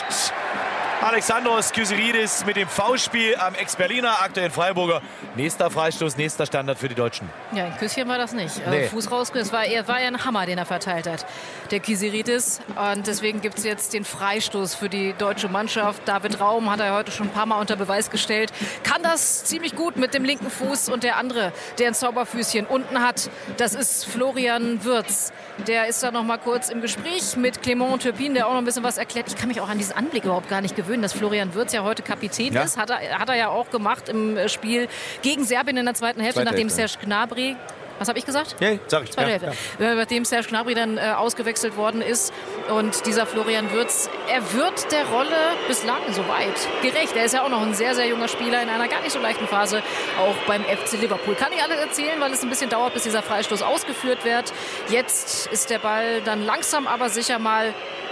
Alexandros Kyriakis mit dem Foulspiel am Ex-Berliner, aktuell Freiburger. Nächster Freistoß, nächster Standard für die Deutschen. Ja, ein Küsschen war das nicht. Nee. Also Fuß raus, es war eher, war eher ein Hammer, den er verteilt hat, der Kyriakis. Und deswegen gibt es jetzt den Freistoß für die deutsche Mannschaft. David Raum hat er heute schon ein paar Mal unter Beweis gestellt. Kann das ziemlich gut mit dem linken Fuß. Und der andere, der ein Zauberfüßchen unten hat, das ist Florian Würz. Der ist da noch mal kurz im Gespräch mit Clément Turpin, der auch noch ein bisschen was erklärt. Ich kann mich auch an diesen Anblick überhaupt gar nicht gewöhnen, dass Florian Würz ja heute Kapitän ja. ist. Hat er, hat er ja auch gemacht im Spiel gegen Serbien in der zweiten Hälfte, Zweite nachdem Hälfte. Serge Gnabry, was habe ich gesagt? Ja, sag ich. Zweite Ja, Hälfte. ja. Nachdem Serge Gnabry dann äh, ausgewechselt worden ist. Und dieser Florian Würz, er wird der Rolle bislang soweit gerecht. Er ist ja auch noch ein sehr, sehr junger Spieler in einer gar nicht so leichten Phase, auch beim F C Liverpool. Kann ich alles erzählen, weil es ein bisschen dauert, bis dieser Freistoß ausgeführt wird. Jetzt ist der Ball dann langsam, aber sicher mal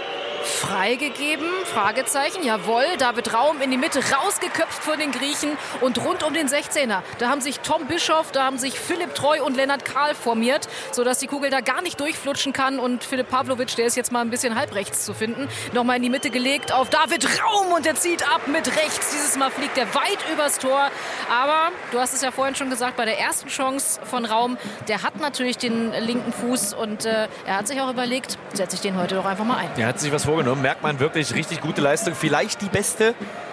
freigegeben, Fragezeichen, jawohl, David Raum in die Mitte, rausgeköpft von den Griechen und rund um den sechzehner. Da haben sich Tom Bischof, da haben sich Philipp Treu und Lennart Kahl formiert, sodass die Kugel da gar nicht durchflutschen kann und Philipp Pavlovic, der ist jetzt mal ein bisschen halbrechts zu finden, nochmal in die Mitte gelegt auf David Raum und der zieht ab mit rechts. Dieses Mal fliegt er weit übers Tor, aber du hast es ja vorhin schon gesagt, bei der ersten Chance von Raum, der hat natürlich den linken Fuß und äh, er hat sich auch überlegt, setze ich den heute doch einfach mal ein. Er hat sich was vorgestellt. vorgenommen. Merkt man wirklich richtig gute Leistung. Vielleicht die beste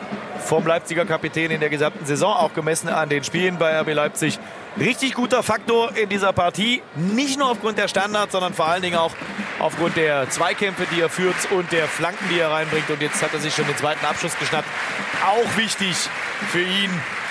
vom Leipziger Kapitän in der gesamten Saison, auch gemessen an den Spielen bei R B Leipzig. Richtig guter Faktor in dieser Partie. Nicht nur aufgrund der Standards, sondern vor allen Dingen auch aufgrund der Zweikämpfe, die er führt und der Flanken, die er reinbringt. Und jetzt hat er sich schon den zweiten Abschluss geschnappt. Auch wichtig für ihn,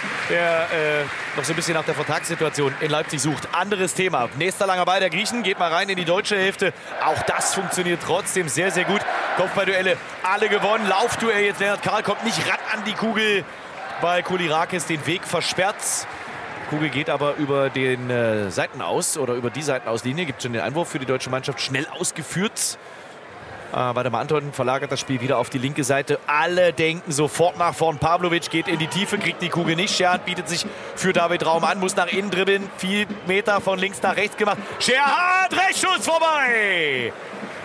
der äh, noch so ein bisschen nach der Vertragssituation in Leipzig sucht. Anderes Thema. Nächster langer Ball der Griechen, geht mal rein in die deutsche Hälfte. Auch das funktioniert trotzdem sehr, sehr gut. Kopfballduelle alle gewonnen. Laufduell jetzt. Lennart Karl kommt nicht ran an die Kugel, weil Koulirakis den Weg versperrt. Kugel geht aber über den äh, Seitenaus oder über die Seitenauslinie. Gibt schon den Einwurf für die deutsche Mannschaft. Schnell ausgeführt. Äh, Waldemar Anton verlagert das Spiel wieder auf die linke Seite. Alle denken sofort nach vorn. Pavlovic geht in die Tiefe, kriegt die Kugel nicht. Scherhardt bietet sich für David Raum an, muss nach innen dribbeln. Viel Meter von links nach rechts gemacht. Scherhardt, Rechtsschuss vorbei!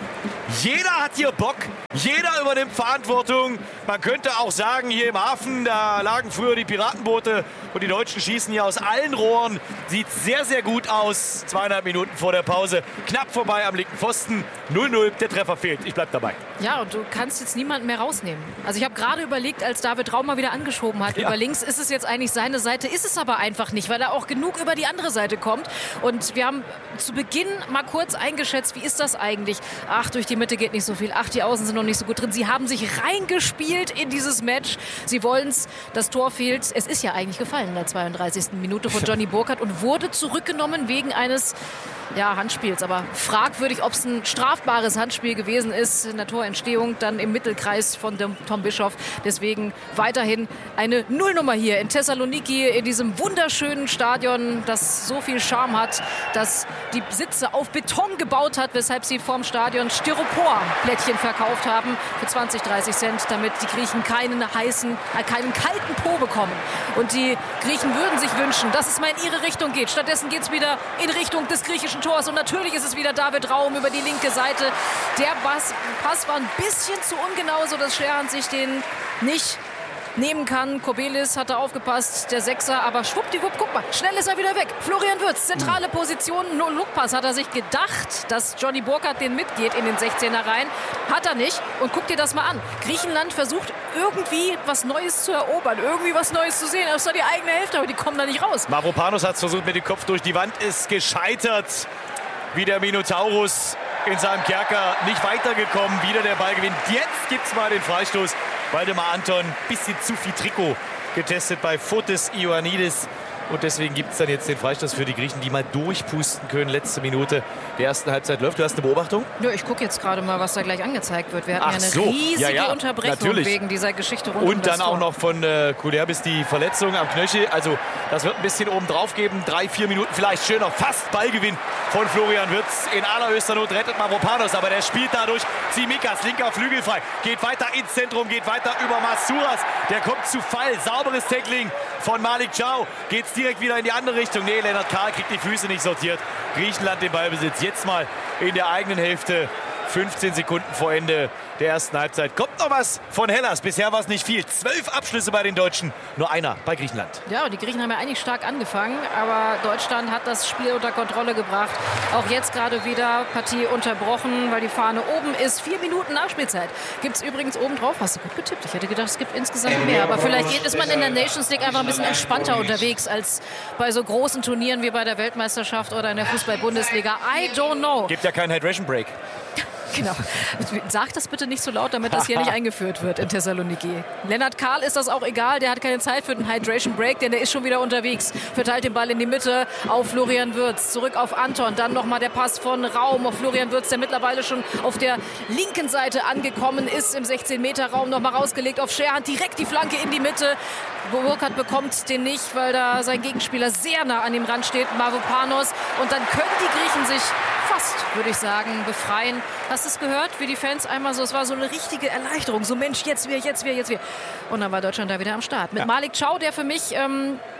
Jeder hat hier Bock, jeder übernimmt Verantwortung. Man könnte auch sagen, hier im Hafen, da lagen früher die Piratenboote und die Deutschen schießen hier aus allen Rohren. Sieht sehr, sehr gut aus. Zweieinhalb Minuten vor der Pause. Knapp vorbei am linken Pfosten. null null, der Treffer fehlt. Ich bleib dabei. Ja, und du kannst jetzt niemanden mehr rausnehmen. Also ich habe gerade überlegt, als David Raum mal wieder angeschoben hat, ja. über links, ist es jetzt eigentlich seine Seite, ist es aber einfach nicht, weil er auch genug über die andere Seite kommt. Und wir haben zu Beginn mal kurz eingeschätzt, wie ist das eigentlich? Ach, durch die Mitte geht nicht so viel. Ach, die Außen sind noch nicht so gut drin. Sie haben sich reingespielt in dieses Match. Sie wollen es. Das Tor fehlt. Es ist ja eigentlich gefallen in der zweiunddreißigsten Minute von Johnny Burkhardt und wurde zurückgenommen wegen eines ja, Handspiels. Aber fragwürdig, ob es ein strafbares Handspiel gewesen ist in der Torentstehung, dann im Mittelkreis von dem Tom Bischoff. Deswegen weiterhin eine Nullnummer hier in Thessaloniki, in diesem wunderschönen Stadion, das so viel Charme hat, dass die Sitze auf Beton gebaut hat, weshalb sie vorm Stadion Styropor-Plättchen verkauft haben für zwanzig, dreißig Cent, damit die Griechen keinen heißen, äh, keinen kalten Po bekommen. Und die Griechen würden sich wünschen, dass es mal in ihre Richtung geht. Stattdessen geht es wieder in Richtung des griechischen Tors. Und natürlich ist es wieder David Raum über die linke Seite. Der Pass, Pass war ein bisschen zu ungenau, sodass Scherhardt sich den nicht nehmen kann. Kobelis hat da aufgepasst, der Sechser, aber schwuppdiwupp, guck mal, schnell ist er wieder weg. Florian Wirtz, zentrale Position, nur Lookpass hat er sich gedacht, dass Johnny Burkhardt den mitgeht in den sechzehner rein. Hat er nicht. Und guck dir das mal an. Griechenland versucht irgendwie was Neues zu erobern, irgendwie was Neues zu sehen. Das ist doch die eigene Hälfte, aber die kommen da nicht raus. Mavropanos hat es versucht mit dem Kopf durch die Wand, ist gescheitert. Wie der Minotaurus in seinem Kerker, nicht weitergekommen. Wieder der Ball gewinnt. Jetzt gibt es mal den Freistoß. Waldemar Anton, bisschen zu viel Trikot getestet bei Fotis Ioannidis. Und deswegen gibt es dann jetzt den Freistoß für die Griechen, die mal durchpusten können. Letzte Minute der ersten Halbzeit läuft. Du hast eine Beobachtung? Ja, ich gucke jetzt gerade mal, was da gleich angezeigt wird. Wir hatten Ach ja eine so. riesige ja, ja, Unterbrechung natürlich. wegen dieser Geschichte rund Und um das dann auch Tor. noch von äh, Koulirakis die Verletzung am Knöchel. Also das wird ein bisschen oben drauf geben. Drei, vier Minuten vielleicht schöner. Fast Ballgewinn von Florian Wirtz. In allerhöchster Not rettet Mavropanos. Aber der spielt dadurch Tsimikas, linker Flügel frei. Geht weiter ins Zentrum, geht weiter über Masouras. Der kommt zu Fall. Sauberes Tackling von Malik Thiaw. Geht's direkt wieder in die andere Richtung. Nee, Lennart Karl kriegt die Füße nicht sortiert. Griechenland den Ballbesitz. Jetzt mal in der eigenen Hälfte. fünfzehn Sekunden vor Ende der ersten Halbzeit. Kommt noch was von Hellas. Bisher war es nicht viel. Zwölf Abschlüsse bei den Deutschen. Nur einer bei Griechenland. Ja, und die Griechen haben ja eigentlich stark angefangen. Aber Deutschland hat das Spiel unter Kontrolle gebracht. Auch jetzt gerade wieder Partie unterbrochen, weil die Fahne oben ist. Vier Minuten Nachspielzeit. Gibt es übrigens oben drauf. Hast du gut getippt. Ich hätte gedacht, es gibt insgesamt mehr. Aber vielleicht ist man in der Nations League einfach ein bisschen entspannter unterwegs als bei so großen Turnieren wie bei der Weltmeisterschaft oder in der Fußball-Bundesliga. I don't know. Gibt ja keinen Hydration Break. Genau. Sag das bitte nicht so laut, damit das hier nicht eingeführt wird in Thessaloniki. Lennart Karl ist das auch egal. Der hat keine Zeit für den Hydration Break, denn der ist schon wieder unterwegs. Verteilt den Ball in die Mitte auf Florian Wirtz. Zurück auf Anton. Dann nochmal der Pass von Raum auf Florian Wirtz, der mittlerweile schon auf der linken Seite angekommen ist. Im sechzehn Meter Raum nochmal rausgelegt auf Scherhardt. Direkt die Flanke in die Mitte. Burkhardt bekommt den nicht, weil da sein Gegenspieler sehr nah an ihm ran steht. Mavropanos. Und dann können die Griechen sich fast, würde ich sagen, befreien. Hast du es gehört, wie die Fans einmal so, es war so eine richtige Erleichterung. So Mensch, jetzt wir, jetzt wir, jetzt wir. Und dann war Deutschland da wieder am Start. Mit ja. Malik Thiaw, der für mich ähm,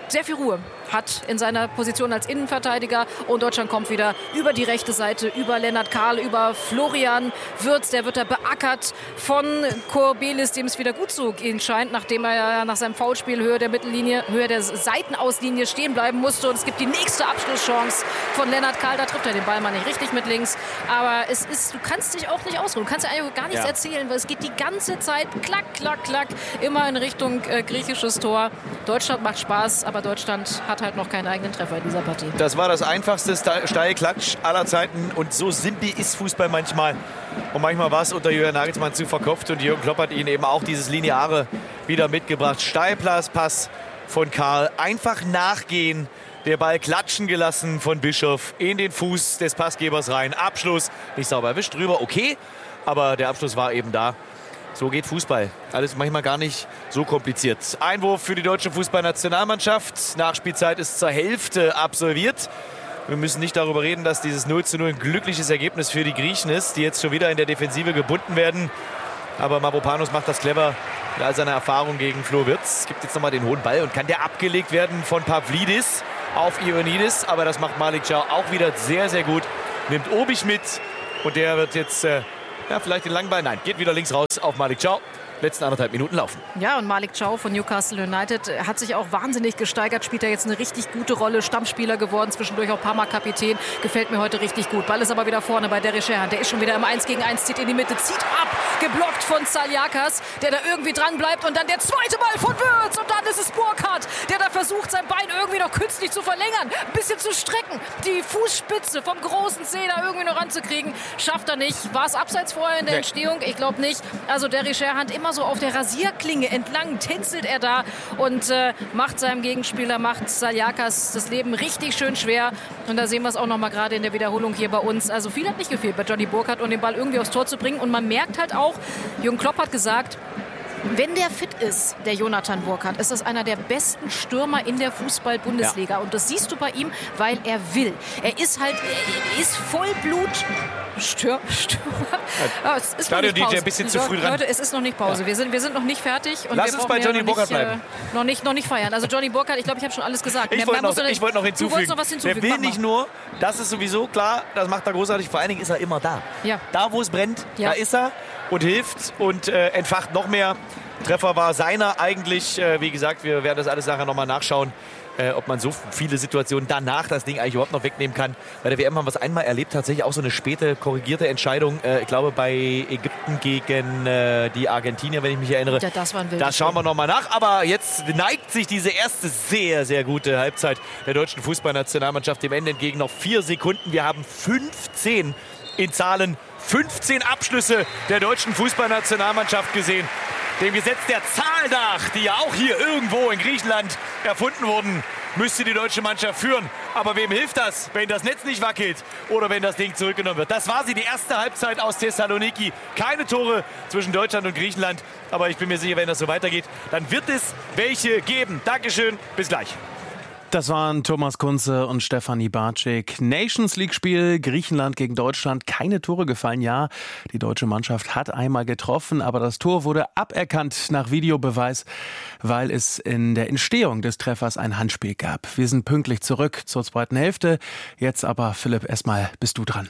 sehr viel Ruhe hat in seiner Position als Innenverteidiger. Und Deutschland kommt wieder über die rechte Seite, über Lennart Kahl, über Florian Wirtz. Der wird da beackert von Korbelis, dem es wieder gut zu gehen scheint, nachdem er ja nach seinem Foulspiel Höhe der Mittellinie, Höhe der Seitenauslinie stehen bleiben musste. Und es gibt die nächste Abschlusschance von Lennart Kahl. Da trifft er den Ball mal nicht richtig mit links. Aber es ist, du kannst dich auch nicht ausruhen. Du kannst ja eigentlich gar nichts ja. erzählen, weil es geht die ganze Zeit klack, klack, klack, immer in Richtung äh, griechisches Tor. Deutschland macht Spaß, aber Deutschland hat halt noch keinen eigenen Treffer in dieser Partie. Das war das einfachste Steilklatsch aller Zeiten und so simpel ist Fußball manchmal. Und manchmal war es unter Jürgen Nagelsmann zu verkopft und Jürgen Klopp hat ihnen eben auch dieses Lineare wieder mitgebracht. Steilpass von Kahl, einfach nachgehen, der Ball klatschen gelassen von Bischof in den Fuß des Passgebers rein. Abschluss, nicht sauber erwischt, drüber, okay, aber der Abschluss war eben da. So geht Fußball. Alles manchmal gar nicht so kompliziert. Einwurf für die deutsche Fußballnationalmannschaft. Nachspielzeit ist zur Hälfte absolviert. Wir müssen nicht darüber reden, dass dieses null zu null ein glückliches Ergebnis für die Griechen ist, die jetzt schon wieder in der Defensive gebunden werden. Aber Mavropanos macht das clever mit all seiner Erfahrung gegen Flo Wirtz. Gibt jetzt nochmal den hohen Ball und kann der abgelegt werden von Pavlidis auf Ioannidis. Aber das macht Malik Thiaw auch wieder sehr, sehr gut. Nimmt Obich mit und der wird jetzt... Äh, Ja, vielleicht den langen Ball. Nein, geht wieder links raus auf Malik Thiaw. Letzten anderthalb Minuten laufen. Ja, und Malik Thiaw von Newcastle United hat sich auch wahnsinnig gesteigert. Spielt er jetzt eine richtig gute Rolle. Stammspieler geworden, zwischendurch auch Parma-Kapitän. Gefällt mir heute richtig gut. Ball ist aber wieder vorne bei Derek Sherhan. Der ist schon wieder im eins gegen eins, zieht in die Mitte, zieht ab. Geblockt von Saliakas, der da irgendwie dran bleibt. Und dann der zweite Ball von Wirtz. Und dann ist es Burkhardt, der da versucht, sein Bein irgendwie noch künstlich zu verlängern. Ein bisschen zu strecken. Die Fußspitze vom großen Zeh da irgendwie noch ranzukriegen. Schafft er nicht. War es abseits vorher in der Entstehung? Ich glaube nicht. Also Derek Sherhan immer so auf der Rasierklinge entlang tänzelt er da und äh, macht seinem Gegenspieler, macht Saliakas das Leben richtig schön schwer. Und da sehen wir es auch noch mal gerade in der Wiederholung hier bei uns. Also viel hat nicht gefehlt bei Johnny Burkhardt, um den Ball irgendwie aufs Tor zu bringen. Und man merkt halt auch, Jürgen Klopp hat gesagt, wenn der fit ist, der Jonathan Burkhardt, ist das einer der besten Stürmer in der Fußball-Bundesliga. Ja. Und das siehst du bei ihm, weil er will. Er ist halt, er ist Vollblut Stür, Stürmer. Ja, es ist noch nicht Pause. D J ein bisschen zu früh dran. Leute, es ist noch nicht Pause. Ja. Wir, sind, wir sind noch nicht fertig. Und Lass wir uns bei Johnny Burkhardt bleiben. Äh, noch, nicht, noch nicht feiern. Also Johnny Burkhardt, ich glaube, ich habe schon alles gesagt. Ich wollte noch, wollt noch hinzufügen. Noch was hinzufügen. Der will nicht nur, das ist sowieso klar, das macht er großartig. Vor allen Dingen ist er immer da. Ja. Da, wo es brennt, ja. da ist er und hilft und äh, entfacht noch mehr. Treffer war seiner eigentlich. Äh, wie gesagt, wir werden das alles nachher nochmal nachschauen, äh, ob man so viele Situationen danach das Ding eigentlich überhaupt noch wegnehmen kann. Bei der W M haben wir es einmal erlebt, tatsächlich auch so eine späte korrigierte Entscheidung. Äh, ich glaube bei Ägypten gegen äh, die Argentinier, wenn ich mich erinnere. Ja, das war ein wildes Das schauen wir nochmal nach. Aber jetzt neigt sich diese erste sehr, sehr gute Halbzeit der deutschen Fußballnationalmannschaft dem Ende entgegen. Noch vier Sekunden. Wir haben fünfzehn in Zahlen, fünfzehn Abschlüsse der deutschen Fußballnationalmannschaft gesehen. Dem Gesetz der Zahl nach, die ja auch hier irgendwo in Griechenland erfunden wurden, müsste die deutsche Mannschaft führen. Aber wem hilft das, wenn das Netz nicht wackelt oder wenn das Ding zurückgenommen wird? Das war sie, die erste Halbzeit aus Thessaloniki. Keine Tore zwischen Deutschland und Griechenland. Aber ich bin mir sicher, wenn das so weitergeht, dann wird es welche geben. Dankeschön, bis gleich. Das waren Thomas Kunze und Stefanie Bartschik. Nations League-Spiel Griechenland gegen Deutschland. Keine Tore gefallen. Ja, die deutsche Mannschaft hat einmal getroffen, aber das Tor wurde aberkannt nach Videobeweis, weil es in der Entstehung des Treffers ein Handspiel gab. Wir sind pünktlich zurück zur zweiten Hälfte. Jetzt aber, Philipp, erstmal bist du dran.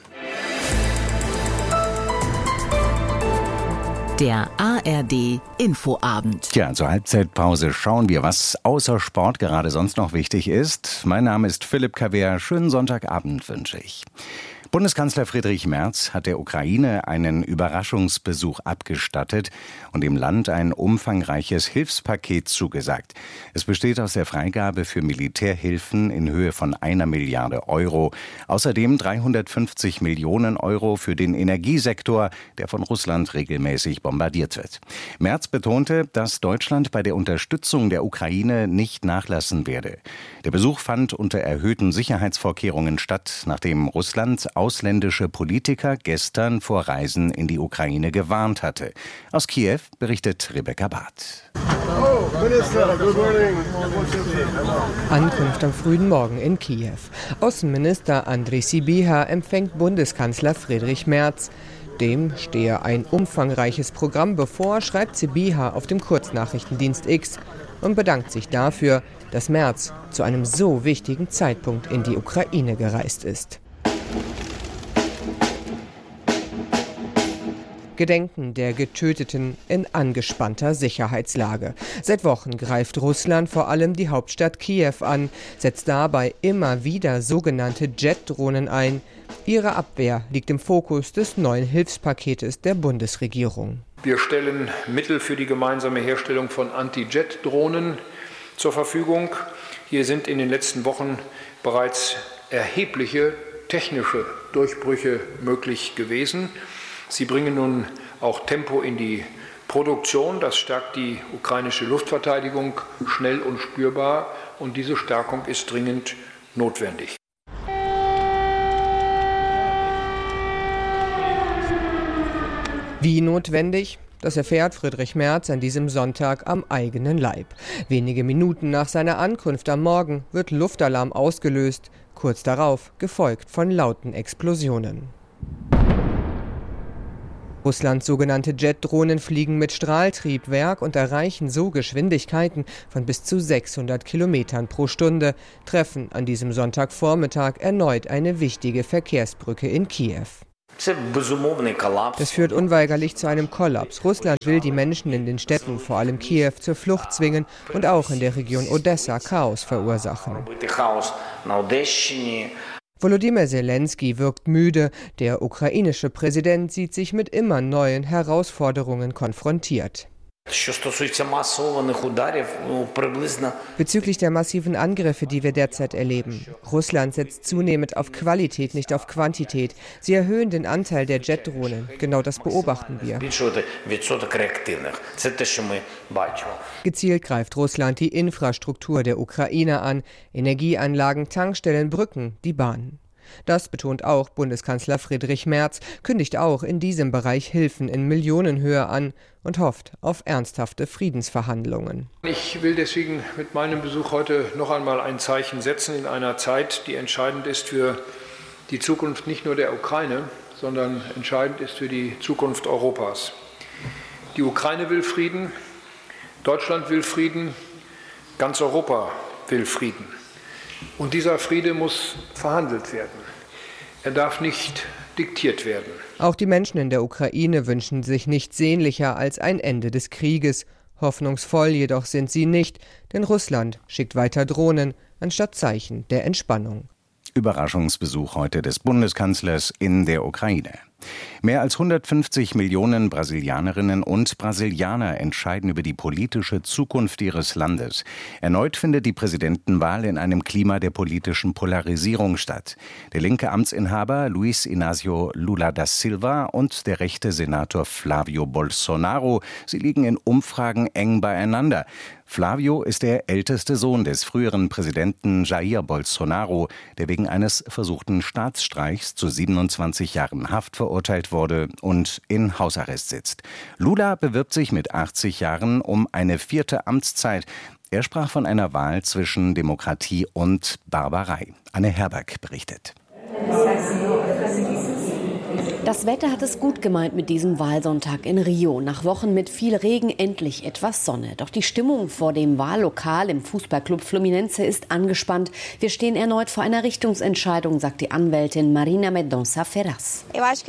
Der A R D Infoabend. Tja, zur Halbzeitpause schauen wir, was außer Sport gerade sonst noch wichtig ist. Mein Name ist Philipp Kaver. Schönen Sonntagabend wünsche ich. Bundeskanzler Friedrich Merz hat der Ukraine einen Überraschungsbesuch abgestattet und dem Land ein umfangreiches Hilfspaket zugesagt. Es besteht aus der Freigabe für Militärhilfen in Höhe von einer Milliarde Euro. Außerdem dreihundertfünfzig Millionen Euro für den Energiesektor, der von Russland regelmäßig bombardiert wird. Merz betonte, dass Deutschland bei der Unterstützung der Ukraine nicht nachlassen werde. Der Besuch fand unter erhöhten Sicherheitsvorkehrungen statt, nachdem Russland ausländische Politiker gestern vor Reisen in die Ukraine gewarnt hatte. Aus Kiew berichtet Rebecca Barth. Oh, Minister, good morning. Ankunft am frühen Morgen in Kiew. Außenminister Andrej Sybiha empfängt Bundeskanzler Friedrich Merz. Dem stehe ein umfangreiches Programm bevor, schreibt Sybiha auf dem Kurznachrichtendienst X. und bedankt sich dafür, dass Merz zu einem so wichtigen Zeitpunkt in die Ukraine gereist ist. Gedenken der Getöteten in angespannter Sicherheitslage. Seit Wochen greift Russland vor allem die Hauptstadt Kiew an, setzt dabei immer wieder sogenannte Jet-Drohnen ein. Ihre Abwehr liegt im Fokus des neuen Hilfspaketes der Bundesregierung. Wir stellen Mittel für die gemeinsame Herstellung von Anti-Jet-Drohnen zur Verfügung. Hier sind in den letzten Wochen bereits erhebliche technische Durchbrüche möglich gewesen. Sie bringen nun auch Tempo in die Produktion. Das stärkt die ukrainische Luftverteidigung schnell und spürbar. Und diese Stärkung ist dringend notwendig. Wie notwendig? Das erfährt Friedrich Merz an diesem Sonntag am eigenen Leib. Wenige Minuten nach seiner Ankunft am Morgen wird Luftalarm ausgelöst, kurz darauf gefolgt von lauten Explosionen. Russlands sogenannte Jet-Drohnen fliegen mit Strahltriebwerk und erreichen so Geschwindigkeiten von bis zu sechshundert Kilometern pro Stunde, treffen an diesem Sonntagvormittag erneut eine wichtige Verkehrsbrücke in Kiew. Das führt unweigerlich zu einem Kollaps. Russland will die Menschen in den Städten, vor allem Kiew, zur Flucht zwingen und auch in der Region Odessa Chaos verursachen. Volodymyr Zelensky wirkt müde. Der ukrainische Präsident sieht sich mit immer neuen Herausforderungen konfrontiert. Bezüglich der massiven Angriffe, die wir derzeit erleben. Russland setzt zunehmend auf Qualität, nicht auf Quantität. Sie erhöhen den Anteil der Jet-Drohnen. Genau das beobachten wir. Gezielt greift Russland die Infrastruktur der Ukraine an. Energieanlagen, Tankstellen, Brücken, die Bahn. Das betont auch Bundeskanzler Friedrich Merz, kündigt auch in diesem Bereich Hilfen in Millionenhöhe an und hofft auf ernsthafte Friedensverhandlungen. Ich will deswegen mit meinem Besuch heute noch einmal ein Zeichen setzen in einer Zeit, die entscheidend ist für die Zukunft nicht nur der Ukraine, sondern entscheidend ist für die Zukunft Europas. Die Ukraine will Frieden, Deutschland will Frieden, ganz Europa will Frieden. Und dieser Friede muss verhandelt werden. Er darf nicht diktiert werden. Auch die Menschen in der Ukraine wünschen sich nichts sehnlicher als ein Ende des Krieges. Hoffnungsvoll jedoch sind sie nicht, denn Russland schickt weiter Drohnen anstatt Zeichen der Entspannung. Überraschungsbesuch heute des Bundeskanzlers in der Ukraine. Mehr als hundertfünfzig Millionen Brasilianerinnen und Brasilianer entscheiden über die politische Zukunft ihres Landes. Erneut findet die Präsidentenwahl in einem Klima der politischen Polarisierung statt. Der linke Amtsinhaber Luiz Inácio Lula da Silva und der rechte Senator Flávio Bolsonaro, sie liegen in Umfragen eng beieinander. Flávio ist der älteste Sohn des früheren Präsidenten Jair Bolsonaro, der wegen eines versuchten Staatsstreichs zu siebenundzwanzig Jahren Haft verurteilt wurde und in Hausarrest sitzt. Lula bewirbt sich mit achtzig Jahren um eine vierte Amtszeit. Er sprach von einer Wahl zwischen Demokratie und Barbarei. Anne Herberg berichtet. Das Wetter hat es gut gemeint mit diesem Wahlsonntag in Rio. Nach Wochen mit viel Regen endlich etwas Sonne. Doch die Stimmung vor dem Wahllokal im Fußballclub Fluminense ist angespannt. Wir stehen erneut vor einer Richtungsentscheidung, sagt die Anwältin Marina Mendonça Ferraz.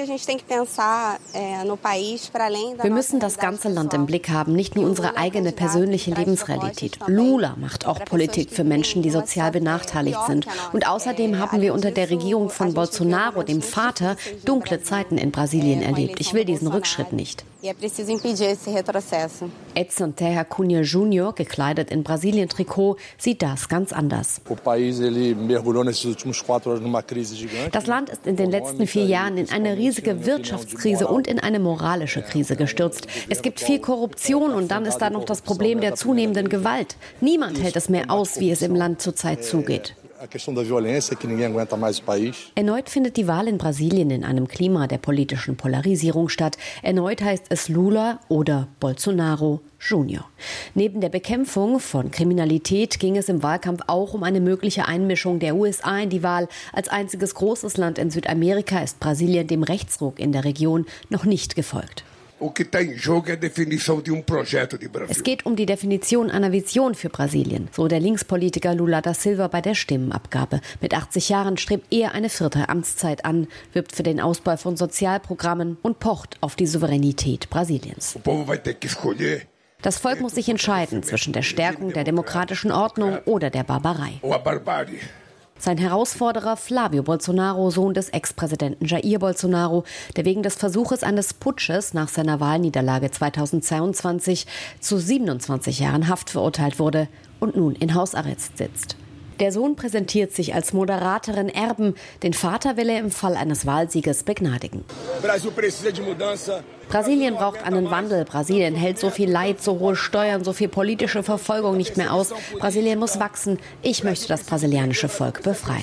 Wir müssen das ganze Land im Blick haben, nicht nur unsere eigene persönliche Lebensrealität. Lula macht auch Politik für Menschen, die sozial benachteiligt sind. Und außerdem haben wir unter der Regierung von Bolsonaro, dem Vater, dunkle Zeiten in Brasilien erlebt. Ich will diesen Rückschritt nicht. Edson Terra Cunha Junior, gekleidet in Brasilien-Trikot, sieht das ganz anders. Das Land ist in den letzten vier Jahren in eine riesige Wirtschaftskrise und in eine moralische Krise gestürzt. Es gibt viel Korruption und dann ist da noch das Problem der zunehmenden Gewalt. Niemand hält es mehr aus, wie es im Land zurzeit zugeht. Erneut findet die Wahl in Brasilien in einem Klima der politischen Polarisierung statt. Erneut heißt es Lula oder Bolsonaro Junior Neben der Bekämpfung von Kriminalität ging es im Wahlkampf auch um eine mögliche Einmischung der U S A in die Wahl. Als einziges großes Land in Südamerika ist Brasilien dem Rechtsruck in der Region noch nicht gefolgt. Es geht um die Definition einer Vision für Brasilien, so der Linkspolitiker Lula da Silva bei der Stimmenabgabe. Mit achtzig Jahren strebt er eine vierte Amtszeit an, wirbt für den Ausbau von Sozialprogrammen und pocht auf die Souveränität Brasiliens. Das Volk muss sich entscheiden zwischen der Stärkung der demokratischen Ordnung oder der Barbarei. Sein Herausforderer Flávio Bolsonaro, Sohn des Ex-Präsidenten Jair Bolsonaro, der wegen des Versuches eines Putsches nach seiner Wahlniederlage zweitausendzweiundzwanzig zu siebenundzwanzig Jahren Haft verurteilt wurde und nun in Hausarrest sitzt. Der Sohn präsentiert sich als moderateren Erben. Den Vater will er im Fall eines Wahlsieges begnadigen. Brasilien braucht einen Wandel. Brasilien hält so viel Leid, so hohe Steuern, so viel politische Verfolgung nicht mehr aus. Brasilien muss wachsen. Ich möchte das brasilianische Volk befreien.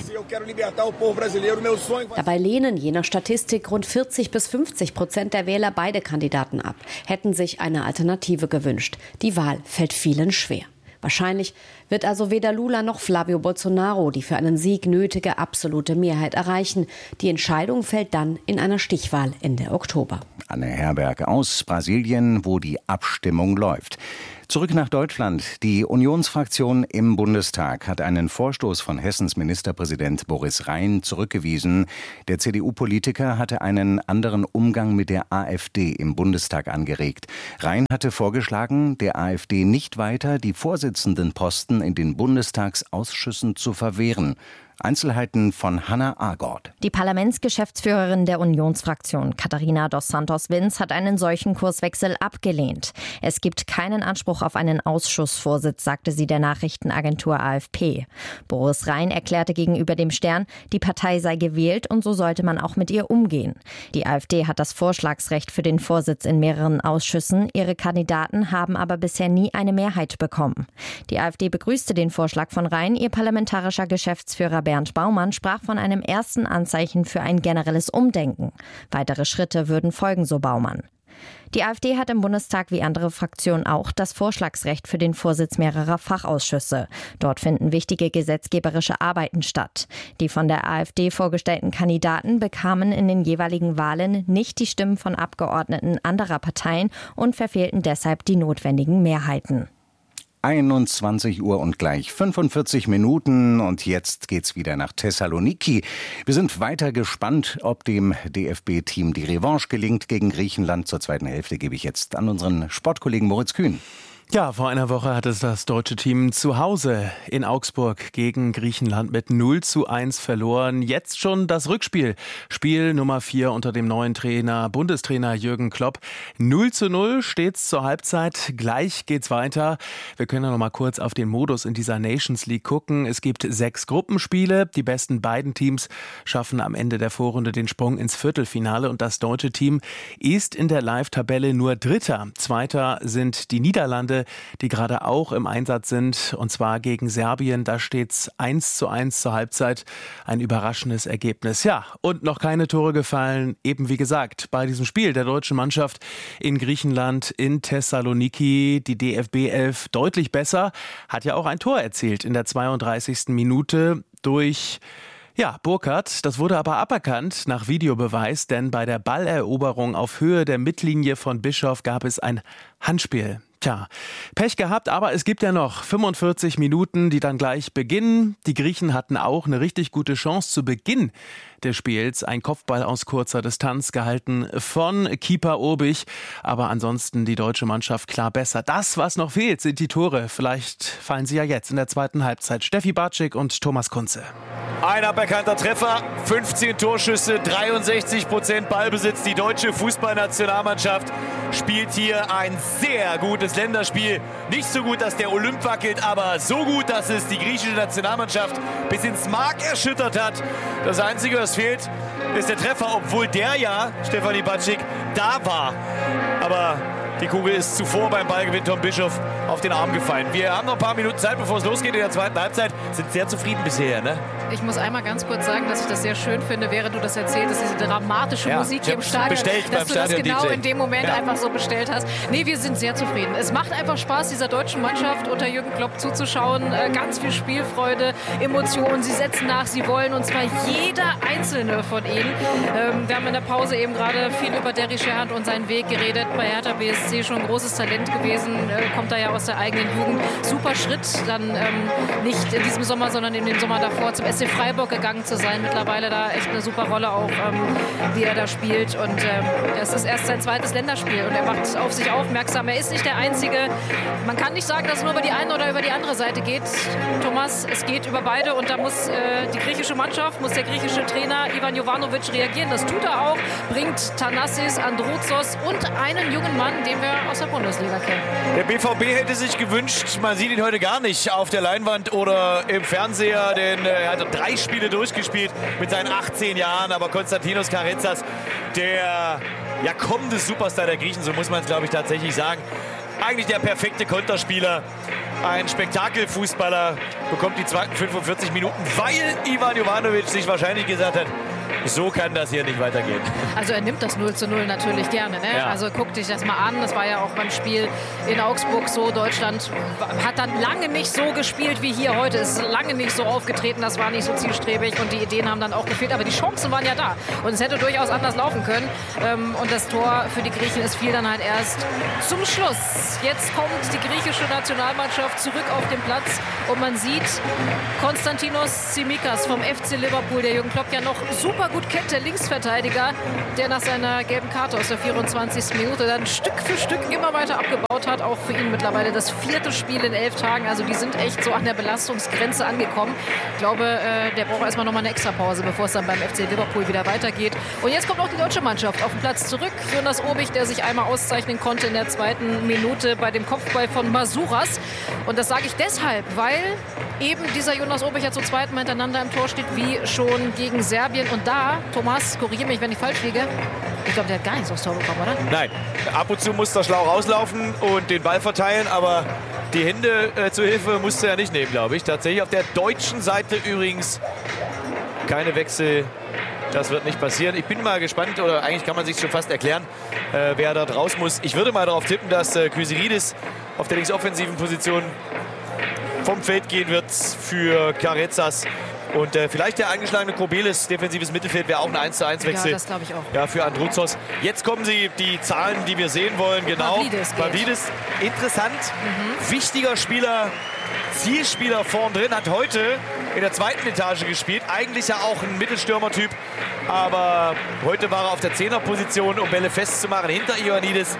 Dabei lehnen je nach Statistik rund vierzig bis fünfzig Prozent der Wähler beide Kandidaten ab, hätten sich eine Alternative gewünscht. Die Wahl fällt vielen schwer. Wahrscheinlich wird also weder Lula noch Flávio Bolsonaro die für einen Sieg nötige absolute Mehrheit erreichen. Die Entscheidung fällt dann in einer Stichwahl Ende Oktober. Anne Herberg aus Brasilien, wo die Abstimmung läuft. Zurück nach Deutschland. Die Unionsfraktion im Bundestag hat einen Vorstoß von Hessens Ministerpräsident Boris Rhein zurückgewiesen. Der C D U-Politiker hatte einen anderen Umgang mit der AfD im Bundestag angeregt. Rhein hatte vorgeschlagen, der AfD nicht weiter die Vorsitzendenposten in den Bundestagsausschüssen zu verwehren. Einzelheiten von Hannah Agord. Die Parlamentsgeschäftsführerin der Unionsfraktion, Katharina dos Santos-Vins, hat einen solchen Kurswechsel abgelehnt. Es gibt keinen Anspruch auf einen Ausschussvorsitz, sagte sie der Nachrichtenagentur A F P. Boris Rhein erklärte gegenüber dem Stern, die Partei sei gewählt und so sollte man auch mit ihr umgehen. Die AfD hat das Vorschlagsrecht für den Vorsitz in mehreren Ausschüssen. Ihre Kandidaten haben aber bisher nie eine Mehrheit bekommen. Die AfD begrüßte den Vorschlag von Rhein. Ihr parlamentarischer Geschäftsführer Bernd Baumann sprach von einem ersten Anzeichen für ein generelles Umdenken. Weitere Schritte würden folgen, so Baumann. Die AfD hat im Bundestag wie andere Fraktionen auch das Vorschlagsrecht für den Vorsitz mehrerer Fachausschüsse. Dort finden wichtige gesetzgeberische Arbeiten statt. Die von der AfD vorgestellten Kandidaten bekamen in den jeweiligen Wahlen nicht die Stimmen von Abgeordneten anderer Parteien und verfehlten deshalb die notwendigen Mehrheiten. einundzwanzig Uhr und gleich fünfundvierzig Minuten und jetzt geht's wieder nach Thessaloniki. Wir sind weiter gespannt, ob dem D F B-Team die Revanche gelingt gegen Griechenland. Zur zweiten Hälfte gebe ich jetzt an unseren Sportkollegen Moritz Kühn. Ja, vor einer Woche hat es das deutsche Team zu Hause in Augsburg gegen Griechenland mit null zu eins verloren. Jetzt schon das Rückspiel. Spiel Nummer vier unter dem neuen Trainer, Bundestrainer Jürgen Klopp. null zu null steht's zur Halbzeit. Gleich geht's weiter. Wir können ja noch mal kurz auf den Modus in dieser Nations League gucken. Es gibt sechs Gruppenspiele. Die besten beiden Teams schaffen am Ende der Vorrunde den Sprung ins Viertelfinale. Und das deutsche Team ist in der Live-Tabelle nur Dritter. Zweiter sind die Niederlande, die gerade auch im Einsatz sind, und zwar gegen Serbien. Da steht's eins zu eins zur Halbzeit. Ein überraschendes Ergebnis. Ja, und noch keine Tore gefallen. Eben wie gesagt, bei diesem Spiel der deutschen Mannschaft in Griechenland, in Thessaloniki, die D F B elf deutlich besser. Hat ja auch ein Tor erzielt in der zweiunddreißigsten Minute durch Ja, Burkhardt, das wurde aber aberkannt nach Videobeweis, denn bei der Balleroberung auf Höhe der Mittellinie von Bischof gab es ein Handspiel. Tja, Pech gehabt, aber es gibt ja noch fünfundvierzig Minuten, die dann gleich beginnen. Die Griechen hatten auch eine richtig gute Chance zu Beginn des Spiels. Ein Kopfball aus kurzer Distanz gehalten von Keeper Obich. Aber ansonsten die deutsche Mannschaft klar besser. Das, was noch fehlt, sind die Tore. Vielleicht fallen sie ja jetzt in der zweiten Halbzeit. Steffi Bartschik und Thomas Kunze. Ein aberkannter Treffer, fünfzehn Torschüsse, dreiundsechzig Prozent Ballbesitz. Die deutsche Fußballnationalmannschaft spielt hier ein sehr gutes Länderspiel. Nicht so gut, dass der Olymp wackelt, aber so gut, dass es die griechische Nationalmannschaft bis ins Mark erschüttert hat. Das Einzige, was fehlt, ist der Treffer, obwohl der ja, Stefanie Batschik, da war. Aber die Kugel ist zuvor beim Ballgewinn Tom Bischof auf den Arm gefallen. Wir haben noch ein paar Minuten Zeit, bevor es losgeht in der zweiten Halbzeit. Sind sehr zufrieden bisher, ne? Ich muss einmal ganz kurz sagen, dass ich das sehr schön finde, während du das erzählst, diese dramatische ja, Musik hier im Stadion, bestellt dass beim du das Stadion genau D J. in dem Moment ja. einfach so bestellt hast. Nee, wir sind sehr zufrieden. Es macht einfach Spaß, dieser deutschen Mannschaft unter Jürgen Klopp zuzuschauen. Äh, ganz viel Spielfreude, Emotionen. Sie setzen nach, sie wollen, und zwar jeder einzelne von ihnen. Ähm, wir haben in der Pause eben gerade viel über Derry Sherhand und seinen Weg geredet. Bei Hertha B S C schon ein großes Talent gewesen. Äh, kommt da ja aus der eigenen Jugend. Super Schritt, dann ähm, nicht in diesem Sommer, sondern in dem Sommer davor zum S C Freiburg gegangen zu sein. Mittlerweile da echt eine super Rolle auch, ähm, die er da spielt. Und ähm, es ist erst sein zweites Länderspiel und er macht auf sich aufmerksam. Er ist nicht der Einzige. Man kann nicht sagen, dass es nur über die eine oder über die andere Seite geht. Thomas, es geht über beide und da muss äh, die griechische Mannschaft, muss der griechische Trainer Ivan Jovanovic reagieren. Das tut er auch. Bringt Thanassis, Androuzos und einen jungen Mann, den wir aus der Bundesliga kennen. Der B V B hätte sich gewünscht, man sieht ihn heute gar nicht auf der Leinwand oder im Fernseher, denn äh, er hat drei Spiele durchgespielt mit seinen achtzehn Jahren, aber Konstantinos Karetzas, der ja, kommende Superstar der Griechen, so muss man es, glaube ich, tatsächlich sagen. Eigentlich der perfekte Konterspieler, ein Spektakelfußballer, bekommt die zweiten fünfundvierzig Minuten, weil Ivan Jovanovic sich wahrscheinlich gesagt hat, so kann das hier nicht weitergehen. Also er nimmt das null zu null natürlich gerne. Ne? Ja. Also guck dich das mal an. Das war ja auch beim Spiel in Augsburg so. Deutschland hat dann lange nicht so gespielt wie hier heute. Ist lange nicht so aufgetreten. Das war nicht so zielstrebig und die Ideen haben dann auch gefehlt. Aber die Chancen waren ja da. Und es hätte durchaus anders laufen können. Und das Tor für die Griechen ist fiel dann halt erst zum Schluss. Jetzt kommt die griechische Nationalmannschaft zurück auf den Platz. Und man sieht Konstantinos Tsimikas vom F C Liverpool, der Jürgen Klopp ja noch super gut kennt, der Linksverteidiger, der nach seiner gelben Karte aus der vierundzwanzigsten Minute dann Stück für Stück immer weiter abgebaut hat. Auch für ihn mittlerweile das vierte Spiel in elf Tagen. Also die sind echt so an der Belastungsgrenze angekommen. Ich glaube, äh, der braucht erstmal nochmal eine Extrapause, bevor es dann beim F C Liverpool wieder weitergeht. Und jetzt kommt auch die deutsche Mannschaft auf den Platz zurück. Jonas Obich, der sich einmal auszeichnen konnte in der zweiten Minute bei dem Kopfball von Masouras. Und das sage ich deshalb, weil eben dieser Jonas Obich ja zu zweit Mal hintereinander im Tor steht, wie schon gegen Serbien. Und da, Thomas, korrigiere mich, wenn ich falsch liege, ich glaube, der hat gar nichts aufs Tor bekommen, oder? Nein, ab und zu muss der schlau rauslaufen und den Ball verteilen, aber die Hände äh, zur Hilfe musste er nicht nehmen, glaube ich. Tatsächlich auf der deutschen Seite übrigens keine Wechsel. Das wird nicht passieren. Ich bin mal gespannt, oder eigentlich kann man sich schon fast erklären, äh, wer da raus muss. Ich würde mal darauf tippen, dass äh, Kyriakidis auf der linksoffensiven Position vom Feld gehen wird für Karetzas. Und äh, vielleicht der angeschlagene Kobelis, defensives Mittelfeld, wäre auch ein eins zu eins Wechsel. Ja, das glaube ich auch. Ja, für Androuzos. Jetzt kommen sie, die Zahlen, die wir sehen wollen. Genau. Pavlidis, Pavlidis, interessant. Mhm. Wichtiger Spieler, Zielspieler vorn drin, hat heute in der zweiten Etage gespielt. Eigentlich ja auch ein Mittelstürmertyp. Aber heute war er auf der Zehnerposition, um Bälle festzumachen hinter Ioannidis.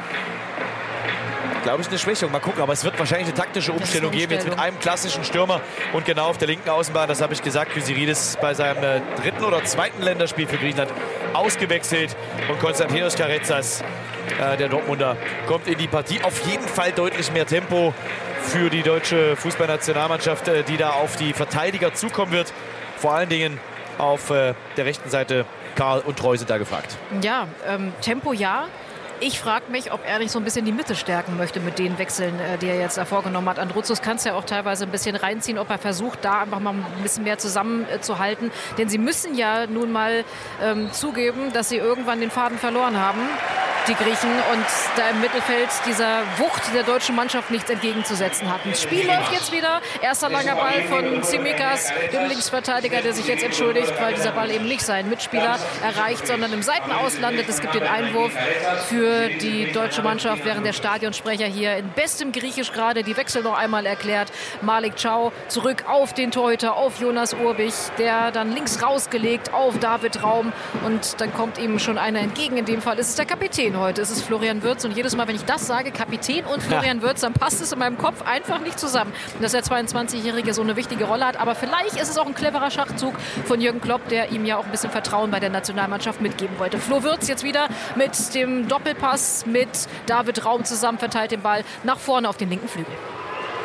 Glaube ich, eine Schwächung. Mal gucken, aber es wird wahrscheinlich eine taktische Umstellung, eine geben, jetzt mit einem klassischen Stürmer und genau auf der linken Außenbahn, das habe ich gesagt, Kyriakidis bei seinem äh, dritten oder zweiten Länderspiel für Griechenland ausgewechselt und Konstantinos Karetzas, äh, der Dortmunder, kommt in die Partie. Auf jeden Fall deutlich mehr Tempo für die deutsche Fußballnationalmannschaft, äh, die da auf die Verteidiger zukommen wird. Vor allen Dingen auf äh, der rechten Seite Karl und Treu sind da gefragt. Ja, ähm, Tempo ja. Ich frage mich, ob er nicht so ein bisschen die Mitte stärken möchte mit den Wechseln, die er jetzt da vorgenommen hat. Androuzos kann es ja auch teilweise ein bisschen reinziehen, ob er versucht, da einfach mal ein bisschen mehr zusammenzuhalten. Denn sie müssen ja nun mal ähm, zugeben, dass sie irgendwann den Faden verloren haben, die Griechen, und da im Mittelfeld dieser Wucht der deutschen Mannschaft nichts entgegenzusetzen hatten. Das Spiel läuft jetzt wieder. Erster langer Ball von Tsimikas, dem Linksverteidiger, der sich jetzt entschuldigt, weil dieser Ball eben nicht seinen Mitspieler erreicht, sondern im Seitenaus landet. Es gibt den Einwurf für die deutsche Mannschaft, während der Stadionsprecher hier in bestem Griechisch gerade die Wechsel noch einmal erklärt. Malik Chow zurück auf den Torhüter, auf Jonas Urbich, der dann links rausgelegt auf David Raum, und dann kommt ihm schon einer entgegen. In dem Fall ist es der Kapitän heute, es ist Florian Wirtz, und jedes Mal, wenn ich das sage, Kapitän und Florian Wirtz, dann passt es in meinem Kopf einfach nicht zusammen. Und dass der zweiundzwanzigjährige so eine wichtige Rolle hat, aber vielleicht ist es auch ein cleverer Schachzug von Jürgen Klopp, der ihm ja auch ein bisschen Vertrauen bei der Nationalmannschaft mitgeben wollte. Flo Wirtz jetzt wieder mit dem Doppelpass mit David Raum zusammen, verteilt den Ball nach vorne auf den linken Flügel.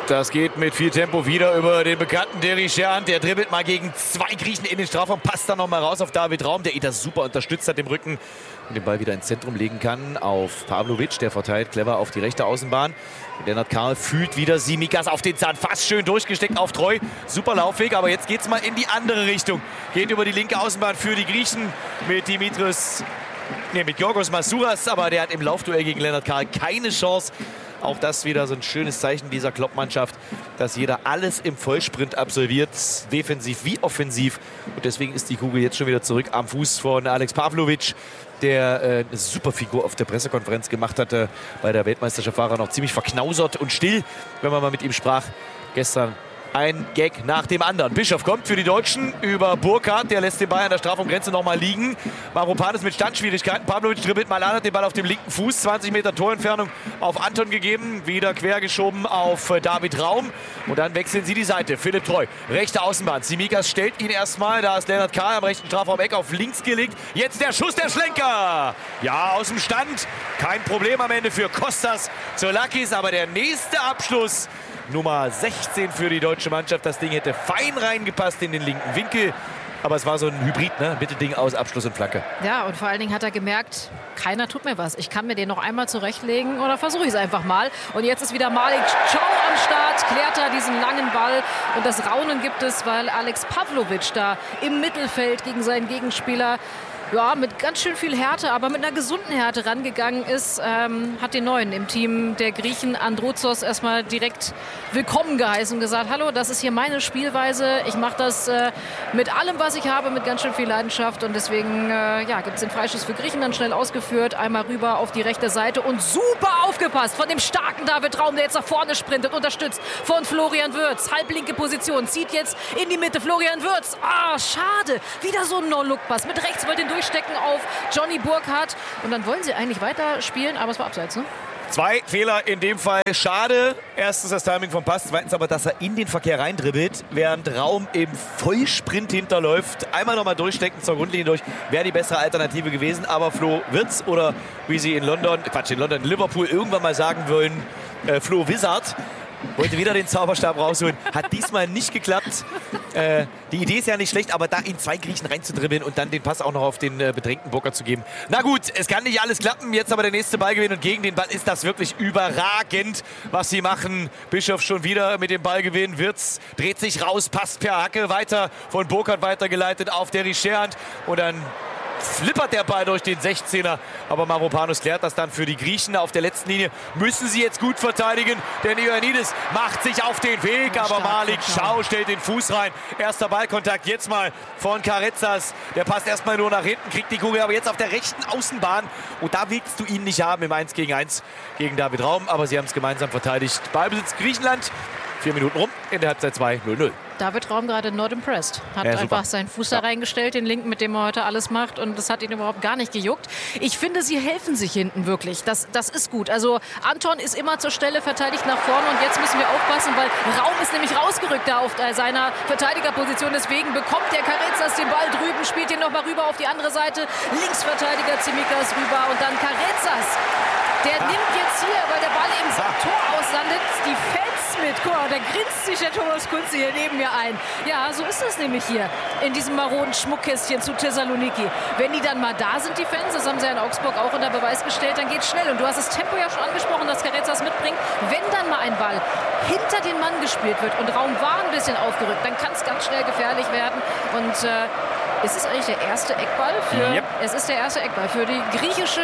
Das geht mit viel Tempo wieder über den bekannten Derry Scherhand. Der dribbelt mal gegen zwei Griechen in den Strafraum, passt dann noch mal raus auf David Raum, der ihn das super unterstützt hat im Rücken und den Ball wieder ins Zentrum legen kann auf Pavlovic. Der verteilt clever auf die rechte Außenbahn. Lennart Karl fühlt wieder Tsimikas auf den Zahn, fast schön durchgesteckt auf Treu. Super Laufweg, aber jetzt geht es mal in die andere Richtung. Geht über die linke Außenbahn für die Griechen mit Dimitris, nee, mit Giorgos Masouras, aber der hat im Laufduell gegen Lennart Karl keine Chance. Auch das wieder so ein schönes Zeichen dieser Klopp-Mannschaft, dass jeder alles im Vollsprint absolviert, defensiv wie offensiv. Und deswegen ist die Kugel jetzt schon wieder zurück am Fuß von Alex Pavlovic, der äh, eine super Figur auf der Pressekonferenz gemacht hatte. Bei der Weltmeisterschaft war er noch ziemlich verknausert und still, wenn man mal mit ihm sprach. Gestern ein Gag nach dem anderen. Bischof kommt für die Deutschen über Burkhardt. Der lässt den Ball an der Strafraumgrenze noch mal liegen. Mavropanos mit Standschwierigkeiten. Pavlovic dribbelt mal an, hat den Ball auf dem linken Fuß. zwanzig Meter Torentfernung auf Anton gegeben. Wieder quergeschoben auf David Raum. Und dann wechseln sie die Seite. Philipp Treu, rechte Außenbahn. Tsimikas stellt ihn erstmal. Da ist Lennart Karl am rechten Strafraum-Eck auf links gelegt. Jetzt der Schuss, der Schlenker. Ja, aus dem Stand. Kein Problem am Ende für Kostas Zoulakis. Aber der nächste Abschluss, Nummer sechzehn für die deutsche Mannschaft. Das Ding hätte fein reingepasst in den linken Winkel. Aber es war so ein Hybrid, ne? Mittelding aus Abschluss und Flanke. Ja, und vor allen Dingen hat er gemerkt, keiner tut mir was. Ich kann mir den noch einmal zurechtlegen oder versuche ich es einfach mal. Und jetzt ist wieder Malik Chow am Start, klärt er diesen langen Ball. Und das Raunen gibt es, weil Alex Pavlovic da im Mittelfeld gegen seinen Gegenspieler ja, mit ganz schön viel Härte, aber mit einer gesunden Härte rangegangen ist, ähm, hat den Neuen im Team der Griechen Androuzos erstmal direkt willkommen geheißen und gesagt, hallo, das ist hier meine Spielweise, ich mache das äh, mit allem, was ich habe, mit ganz schön viel Leidenschaft und deswegen äh, ja, gibt es den Freischuss für Griechenland schnell ausgeführt, einmal rüber auf die rechte Seite und super aufgepasst von dem starken David Raum, der jetzt nach vorne sprintet, unterstützt von Florian Wirtz, halblinke Position, zieht jetzt in die Mitte, Florian Wirtz, ah, schade, wieder so ein No-Look-Pass, mit rechts wollte den durchstecken auf Johnny Burkhardt und dann wollen sie eigentlich weiterspielen, aber es war abseits, ne? Zwei Fehler in dem Fall. Schade. Erstens das Timing vom Pass. Zweitens aber, dass er in den Verkehr reindribbelt, während Raum im Vollsprint hinterläuft. Einmal nochmal durchstecken zur Grundlinie durch. Wäre die bessere Alternative gewesen. Aber Flo Wirtz oder wie sie in London, Quatsch, in London, Liverpool irgendwann mal sagen wollen, äh, Flo Wizard, wollte wieder den Zauberstab rausholen. Hat diesmal nicht geklappt. Äh, die Idee ist ja nicht schlecht, aber da in zwei Griechen reinzudribbeln und dann den Pass auch noch auf den äh, bedrängten Burkhardt zu geben. Na gut, es kann nicht alles klappen. Jetzt aber der nächste Ballgewinn und gegen den Ball ist das wirklich überragend, was sie machen. Bischof schon wieder mit dem Ballgewinn. Wirtz dreht sich raus, passt per Hacke weiter, von Burkhardt weitergeleitet auf Derry Scherhand und dann flippert der Ball durch den sechzehner. Aber Mavropanos klärt das dann für die Griechen. Auf der letzten Linie müssen sie jetzt gut verteidigen. Denn Ioannidis macht sich auf den Weg. Aber Malik Chow stellt den Fuß rein. Erster Ballkontakt jetzt mal von Carezas. Der passt erstmal nur nach hinten, kriegt die Kugel aber jetzt auf der rechten Außenbahn. Und da willst du ihn nicht haben im eins gegen eins gegen David Raum. Aber sie haben es gemeinsam verteidigt. Ballbesitz Griechenland. Vier Minuten rum in der Halbzeit zwei null null. David Raum gerade not impressed. Hat ja, einfach seinen Fuß da reingestellt, den linken, mit dem er heute alles macht. Und das hat ihn überhaupt gar nicht gejuckt. Ich finde, sie helfen sich hinten wirklich. Das, das ist gut. Also Anton ist immer zur Stelle, verteidigt nach vorne. Und jetzt müssen wir aufpassen, weil Raum ist nämlich rausgerückt da auf seiner Verteidigerposition. Deswegen bekommt der Carezas den Ball drüben, spielt ihn nochmal rüber auf die andere Seite. Linksverteidiger Tsimikas rüber und dann Carezas. Der ah. nimmt jetzt hier, weil der Ball im ah. Tor auslandet, die Fans mit. Guck mal, da grinst sich der Thomas Kunze hier neben mir ein. Ja, so ist es nämlich hier in diesem maroden Schmuckkästchen zu Thessaloniki. Wenn die dann mal da sind, die Fans, das haben sie ja in Augsburg auch unter Beweis gestellt, dann geht's schnell. Und du hast das Tempo ja schon angesprochen, das Carezas mitbringt. Wenn dann mal ein Ball hinter den Mann gespielt wird und Raum war ein bisschen aufgerückt, dann kann es ganz schnell gefährlich werden. Und äh, ist es eigentlich der erste Eckball für, yep. es ist der erste Eckball für die griechische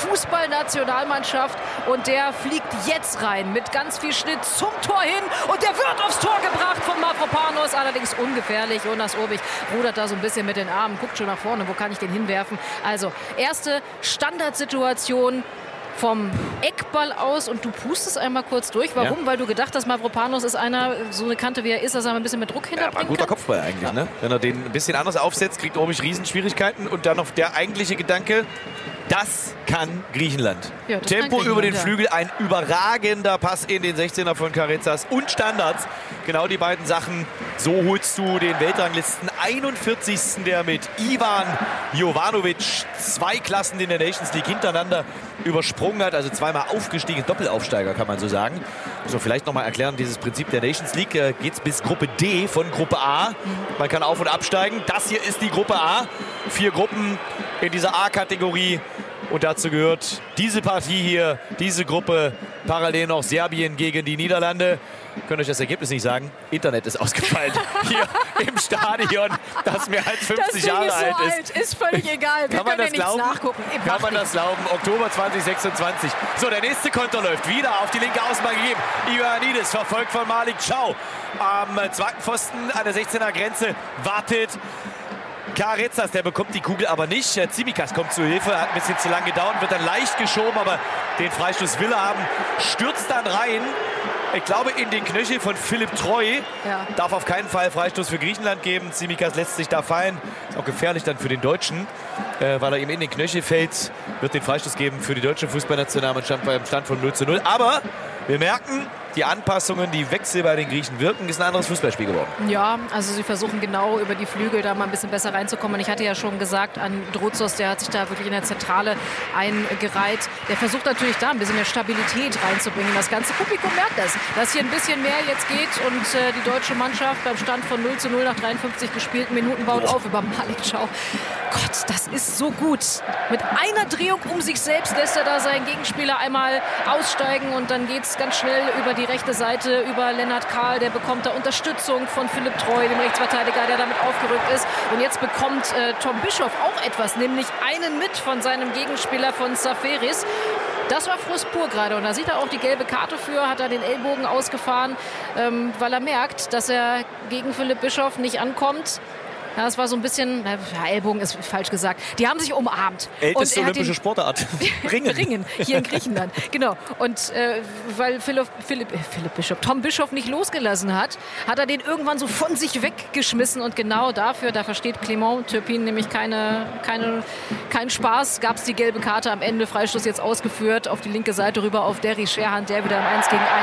Fußballnationalmannschaft und der fliegt jetzt rein mit ganz viel Schnitt zum Tor hin und der wird aufs Tor gebracht von Mavropanos, allerdings ungefährlich. Jonas Obig rudert da so ein bisschen mit den Armen, guckt schon nach vorne, wo kann ich den hinwerfen? Also erste Standardsituation vom Eckball aus und du pustest einmal kurz durch. Warum? Ja. Weil du gedacht hast, Mavropanos ist einer, so eine Kante wie er ist, dass er ein bisschen mit Druck hinterbringen kann. Ja, ein guter Kopfball eigentlich, ja. ne? Wenn er den ein bisschen anders aufsetzt, kriegt Obig Riesenschwierigkeiten und dann noch der eigentliche Gedanke, Das kann Griechenland. Ja, das Tempo kann über den ja. Flügel, ein überragender Pass in den sechzehner von Karetzas und Standards. Genau die beiden Sachen. So holst du den Weltranglisten einundvierzigsten der mit Ivan Jovanovic zwei Klassen in der Nations League hintereinander übersprungen hat. Also zweimal aufgestiegen, Doppelaufsteiger kann man so sagen. So, vielleicht nochmal erklären, dieses Prinzip der Nations League äh, geht es bis Gruppe D von Gruppe A. Man kann auf- und absteigen. Das hier ist die Gruppe A. Vier Gruppen in dieser A-Kategorie. Und dazu gehört diese Partie hier, diese Gruppe, parallel noch Serbien gegen die Niederlande. Könnt euch das Ergebnis nicht sagen? Internet ist ausgefallen hier im Stadion, das mehr als fünfzig Jahre ist so alt ist. alt, ist völlig egal. Wir Kann man können das ja nichts glauben? nachgucken. Eben, Kann man das glauben? Oktober zwanzig sechsundzwanzig. So, der nächste Konter läuft wieder auf die linke Außenbahn gegeben. Ioannidis, verfolgt von Malik Ciao. Am zweiten Pfosten an der sechzehner Grenze wartet Karetzas, der bekommt die Kugel aber nicht. Tsimikas kommt zur Hilfe, hat ein bisschen zu lange gedauert, wird dann leicht geschoben, aber den Freistoß will er haben. Stürzt dann rein, ich glaube in den Knöchel von Philipp Treu. Ja. Darf auf keinen Fall Freistoß für Griechenland geben. Tsimikas lässt sich da fallen. Ist auch gefährlich dann für den Deutschen, äh, weil er ihm in den Knöchel fällt. Wird den Freistoß geben für die deutsche Fußballnationalmannschaft beim Stand von null zu null. Aber wir merken, die Anpassungen, die Wechsel bei den Griechen wirken, ist ein anderes Fußballspiel geworden. Ja, also sie versuchen genau über die Flügel da mal ein bisschen besser reinzukommen. Und ich hatte ja schon gesagt, an Drozos, der hat sich da wirklich in der Zentrale eingereiht. Der versucht natürlich da ein bisschen mehr Stabilität reinzubringen. Das ganze Publikum merkt das, dass hier ein bisschen mehr jetzt geht und äh, die deutsche Mannschaft beim Stand von null zu null nach dreiundfünfzig gespielten Minuten baut auf über Malik Ciao. Gott, das ist so gut. Mit einer Drehung um sich selbst lässt er da seinen Gegenspieler einmal aussteigen und dann geht es ganz schnell über die rechte Seite, über Lennart Kahl, der bekommt da Unterstützung von Philipp Treu, dem Rechtsverteidiger, der damit aufgerückt ist. Und jetzt bekommt äh, Tom Bischoff auch etwas, nämlich einen mit von seinem Gegenspieler von Safaris. Das war Frust pur gerade und da sieht er auch die gelbe Karte für, hat er den Ellbogen ausgefahren, ähm, weil er merkt, dass er gegen Philipp Bischoff nicht ankommt. Ja, das war so ein bisschen, ja, Ellbogen ist falsch gesagt. Die haben sich umarmt. Älteste und er olympische den, Sportart. Ringen. Ringen, hier in Griechenland. Genau. Und äh, weil Philipp, Philipp, äh, Philipp Bischof, Tom Bischof nicht losgelassen hat, hat er den irgendwann so von sich weggeschmissen. Und genau dafür, da versteht Clément Turpin nämlich keine, keine, keinen Spaß, gab es die gelbe Karte am Ende. Freistoß jetzt ausgeführt, auf die linke Seite rüber auf Derry Sherhan, der wieder im eins gegen eins